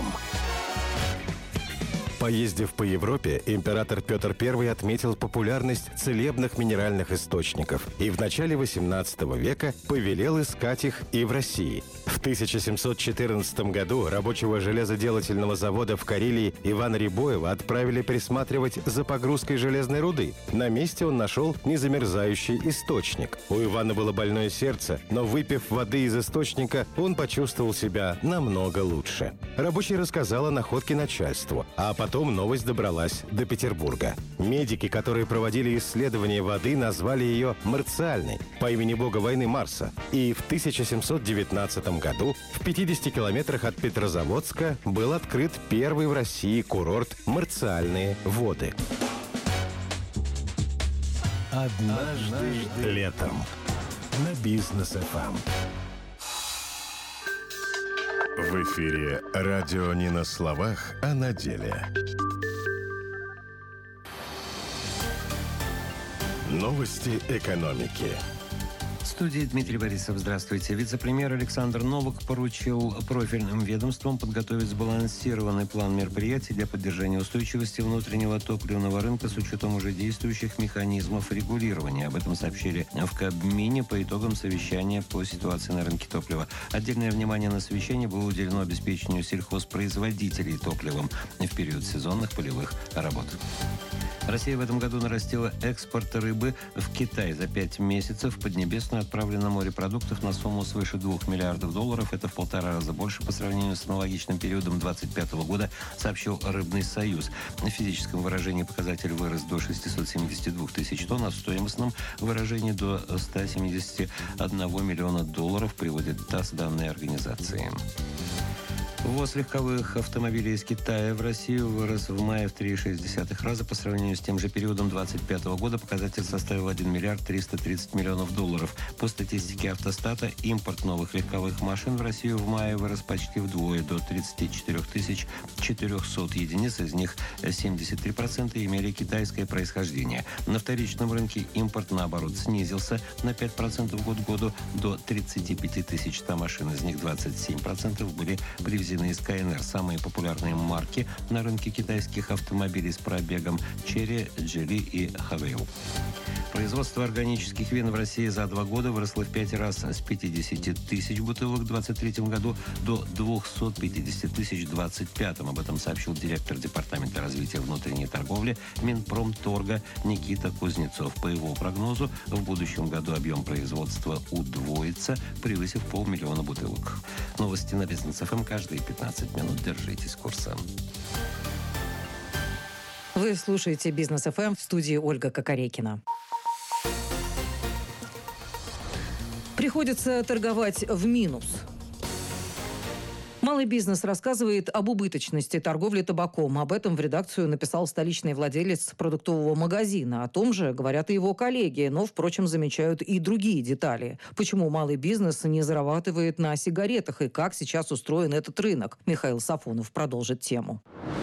Поездив по Европе, император Петр Первый отметил популярность целебных минеральных источников и в начале восемнадцатого века повелел искать их и в России. В тысяча семьсот четырнадцатом году рабочего железоделательного завода в Карелии Ивана Рябоева отправили присматривать за погрузкой железной руды. На месте он нашел незамерзающий источник. У Ивана было больное сердце, но выпив воды из источника, он почувствовал себя намного лучше. Рабочий рассказал о находке начальству, а потом новость добралась до Петербурга. Медики, которые проводили исследование воды, назвали ее марциальной, по имени бога войны Марса. И в тысяча семьсот девятнадцатом году в пятидесяти километрах от Петрозаводска был открыт первый в России курорт «Марциальные воды». Однажды летом на Бизнес эф эм. В эфире радио не на словах, а на деле. Новости экономики. В студии Дмитрий Борисов. Здравствуйте. Вице-премьер Александр Новак поручил профильным ведомствам подготовить сбалансированный план мероприятий для поддержания устойчивости внутреннего топливного рынка с учетом уже действующих механизмов регулирования. Об этом сообщили в Кабмине по итогам совещания по ситуации на рынке топлива. Отдельное внимание на совещании было уделено обеспечению сельхозпроизводителей топливом в период сезонных полевых работ. Россия в этом году нарастила экспорт рыбы в Китай. За пять месяцев в Поднебесную отправлено морепродуктов на сумму свыше двух миллиардов долларов. Это в полтора раза больше по сравнению с аналогичным периодом две тысячи двадцать пятого года, сообщил Рыбный союз. В физическом выражении показатель вырос до шестисот семидесяти двух тысяч тонн, а в стоимостном выражении до ста семидесяти одного миллиона долларов, приводит ТАСС данные организации. Ввоз легковых автомобилей из Китая в Россию вырос в мае в три целых шесть десятых раза. По сравнению с тем же периодом две тысячи двадцать пятого года показатель составил один миллиард триста тридцать миллионов долларов. По статистике Автостата, импорт новых легковых машин в Россию в мае вырос почти вдвое, до тридцати четырёх тысяч четырёхсот единиц. Из них семьдесят три процента имели китайское происхождение. На вторичном рынке импорт, наоборот, снизился на пять процентов год к году, до тридцати пяти тысяч ста машин. Из них двадцать семь процентов были привезены бензина и Skyner. Самые популярные марки на рынке китайских автомобилей с пробегом Chery, Geely и Haval. Производство органических вин в России за два года выросло в пять раз с пятидесяти тысяч бутылок в двадцать третьем году до двухсот пятидесяти тысяч в двадцать пятом. Об этом сообщил директор Департамента развития внутренней торговли Минпромторга Никита Кузнецов. По его прогнозу, в будущем году объем производства удвоится, превысив полмиллиона бутылок. Новости на Бизнес эф эм каждые пятнадцать минут. Держитесь курса. Вы слушаете Бизнес эф эм, в студии Ольга Кокорекина. Приходится торговать в минус. Малый бизнес рассказывает об убыточности торговли табаком. Об этом в редакцию написал столичный владелец продуктового магазина. О том же говорят и его коллеги, но, впрочем, замечают и другие детали. Почему малый бизнес не зарабатывает на сигаретах и как сейчас устроен этот рынок? Михаил Сафонов продолжит тему.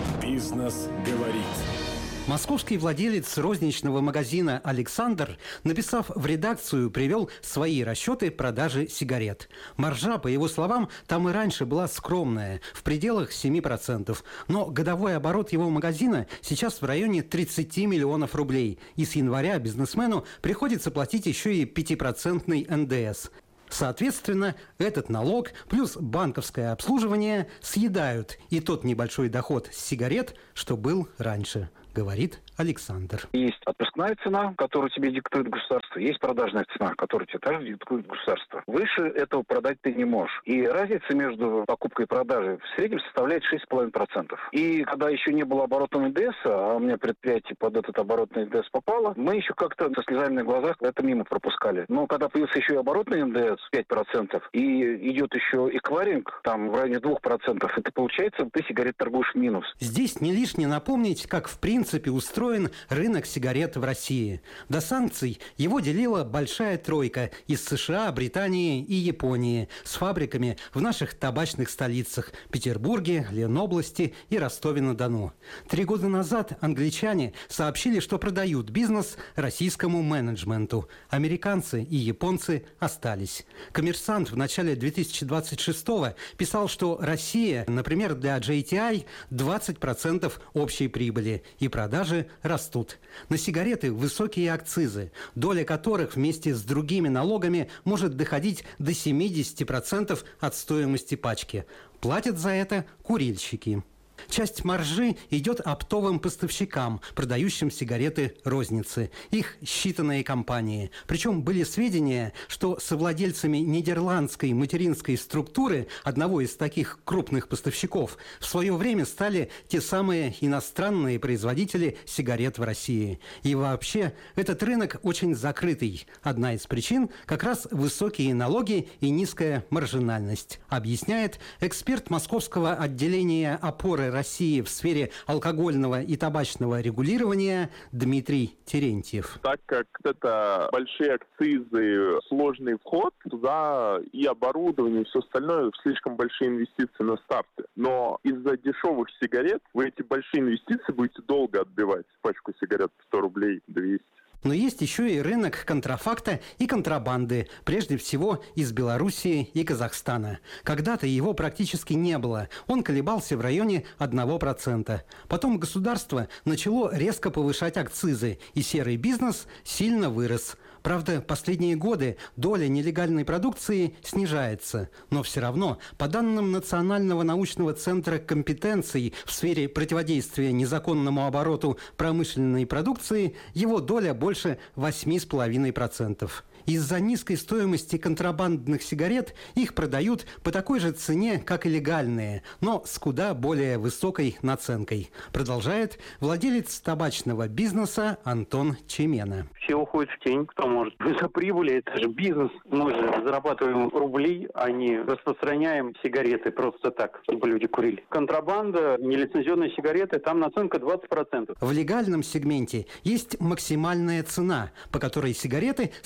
Бизнес говорит. Московский владелец розничного магазина «Александр», написав в редакцию, привел свои расчеты продажи сигарет. Маржа, по его словам, там и раньше была скромная, в пределах семи процентов. Но годовой оборот его магазина сейчас в районе тридцати миллионов рублей. И с января бизнесмену приходится платить еще и пятипроцентный эн дэ эс. Соответственно, этот налог плюс банковское обслуживание съедают и тот небольшой доход с сигарет, что был раньше, говорит Александр. Есть отпускная цена, которую тебе диктует государство, есть продажная цена, которую тебе также диктует государство. Выше этого продать ты не можешь. И разница между покупкой и продажей в среднем составляет шесть целых пять десятых процента. И когда еще не было оборотного эн дэ эс, а у меня предприятие под этот оборотный эн дэ эс попало, мы еще как-то со слезами на глазах это мимо пропускали. Но когда появился еще и оборотный эн дэ эс пять процентов и идет еще эквайринг, там в районе двух процентов, это получается, ты сигарет торгуешь в минус. Здесь не лишне напомнить, как в принципе устроен рынок сигарет в России. До санкций его делила большая тройка из США, Британии и Японии с фабриками в наших табачных столицах – Петербурге, Ленобласти и Ростове-на-Дону. Три года назад англичане сообщили, что продают бизнес российскому менеджменту. Американцы и японцы остались. «Коммерсант» в начале две тысячи двадцать шестого писал, что Россия, например, для джей ти ай двадцать процентов общей прибыли и продажи растут. На сигареты высокие акцизы, доля которых вместе с другими налогами может доходить до семидесяти процентов от стоимости пачки. Платят за это курильщики. Часть маржи идет оптовым поставщикам, продающим сигареты розницы. Их считанные компании. Причем были сведения, что совладельцами нидерландской материнской структуры, одного из таких крупных поставщиков, в свое время стали те самые иностранные производители сигарет в России. И вообще, этот рынок очень закрытый. Одна из причин – как раз высокие налоги и низкая маржинальность, объясняет эксперт московского отделения опоры России в сфере алкогольного и табачного регулирования Дмитрий Терентьев. Так как это большие акцизы, сложный вход, туда и оборудование, и все остальное, слишком большие инвестиции на старте. Но из-за дешевых сигарет вы эти большие инвестиции будете долго отбивать. Пачку сигарет сто рублей, двести. Но есть еще и рынок контрафакта и контрабанды, прежде всего из Белоруссии и Казахстана. Когда-то его практически не было, он колебался в районе одного процента. Потом государство начало резко повышать акцизы, и серый бизнес сильно вырос. Правда, последние годы доля нелегальной продукции снижается, но все равно, по данным Национального научного центра компетенций в сфере противодействия незаконному обороту промышленной продукции, его доля больше восьми целых пяти десятых процента. Из-за низкой стоимости контрабандных сигарет их продают по такой же цене, как и легальные, но с куда более высокой наценкой, продолжает владелец табачного бизнеса Антон Чемена. Все уходят в тень, кто может. За прибыли, это же бизнес. Мы же зарабатываем рубли, а не распространяем сигареты просто так, чтобы люди курили. Контрабанда, нелицензионные сигареты, там наценка двадцать процентов. В легальном сегменте есть максимальная цена, по которой сигареты, согласно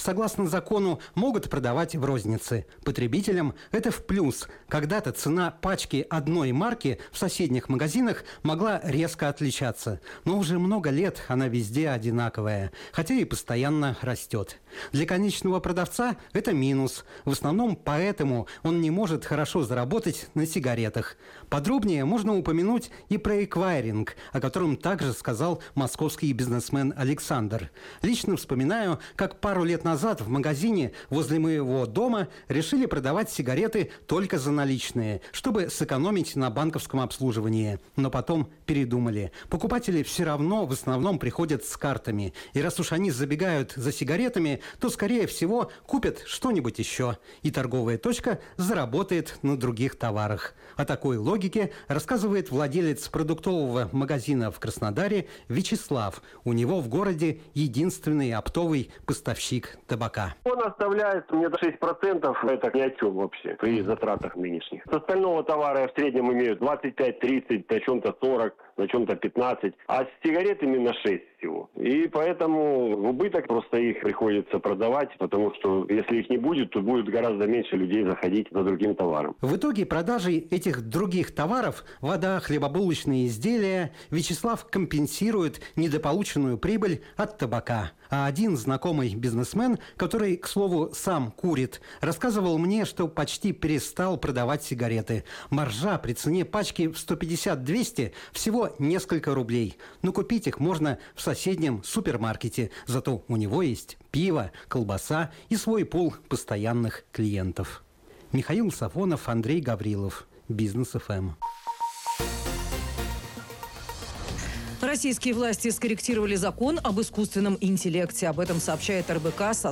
согласно закону, могут продавать в рознице. Потребителям это в плюс. Когда-то цена пачки одной марки в соседних магазинах могла резко отличаться. Но уже много лет она везде одинаковая, хотя и постоянно растет. Для конечного продавца это минус. В основном поэтому он не может хорошо заработать на сигаретах. Подробнее можно упомянуть и про эквайринг, о котором также сказал московский бизнесмен Александр. Лично вспоминаю, как пару лет назад в магазине возле моего дома решили продавать сигареты только за наличные, чтобы сэкономить на банковском обслуживании. Но потом передумали. Покупатели все равно в основном приходят с картами. И раз уж они забегают за сигаретами, то, скорее всего, купят что-нибудь еще. И торговая точка заработает на других товарах. О такой логике рассказывает владелец продуктового магазина в Краснодаре Вячеслав. У него в городе единственный оптовый поставщик табака. Он оставляет мне шесть процентов, это ни о чем вообще при затратах нынешних. С остального товара я в среднем имею двадцать пять тридцать, на чем-то сорок, на чем-то пятнадцать, а с сигаретами на шесть всего. И поэтому в убыток просто их приходится продавать, потому что если их не будет, то будет гораздо меньше людей заходить за другим товаром. В итоге продажи этих других товаров, вода, хлебобулочные изделия, Вячеслав компенсирует недополученную прибыль от табака. А один знакомый бизнесмен, который, к слову, сам курит, рассказывал мне, что почти перестал продавать сигареты. Маржа при цене пачки в сто пятьдесят - двести всего несколько рублей. Но купить их можно в соседнем супермаркете. Зато у него есть пиво, колбаса и свой пул постоянных клиентов. Михаил Сафонов, Андрей Гаврилов. Бизнес эф эм. Российские власти скорректировали закон об искусственном интеллекте. Об этом сообщает эр бэ ка со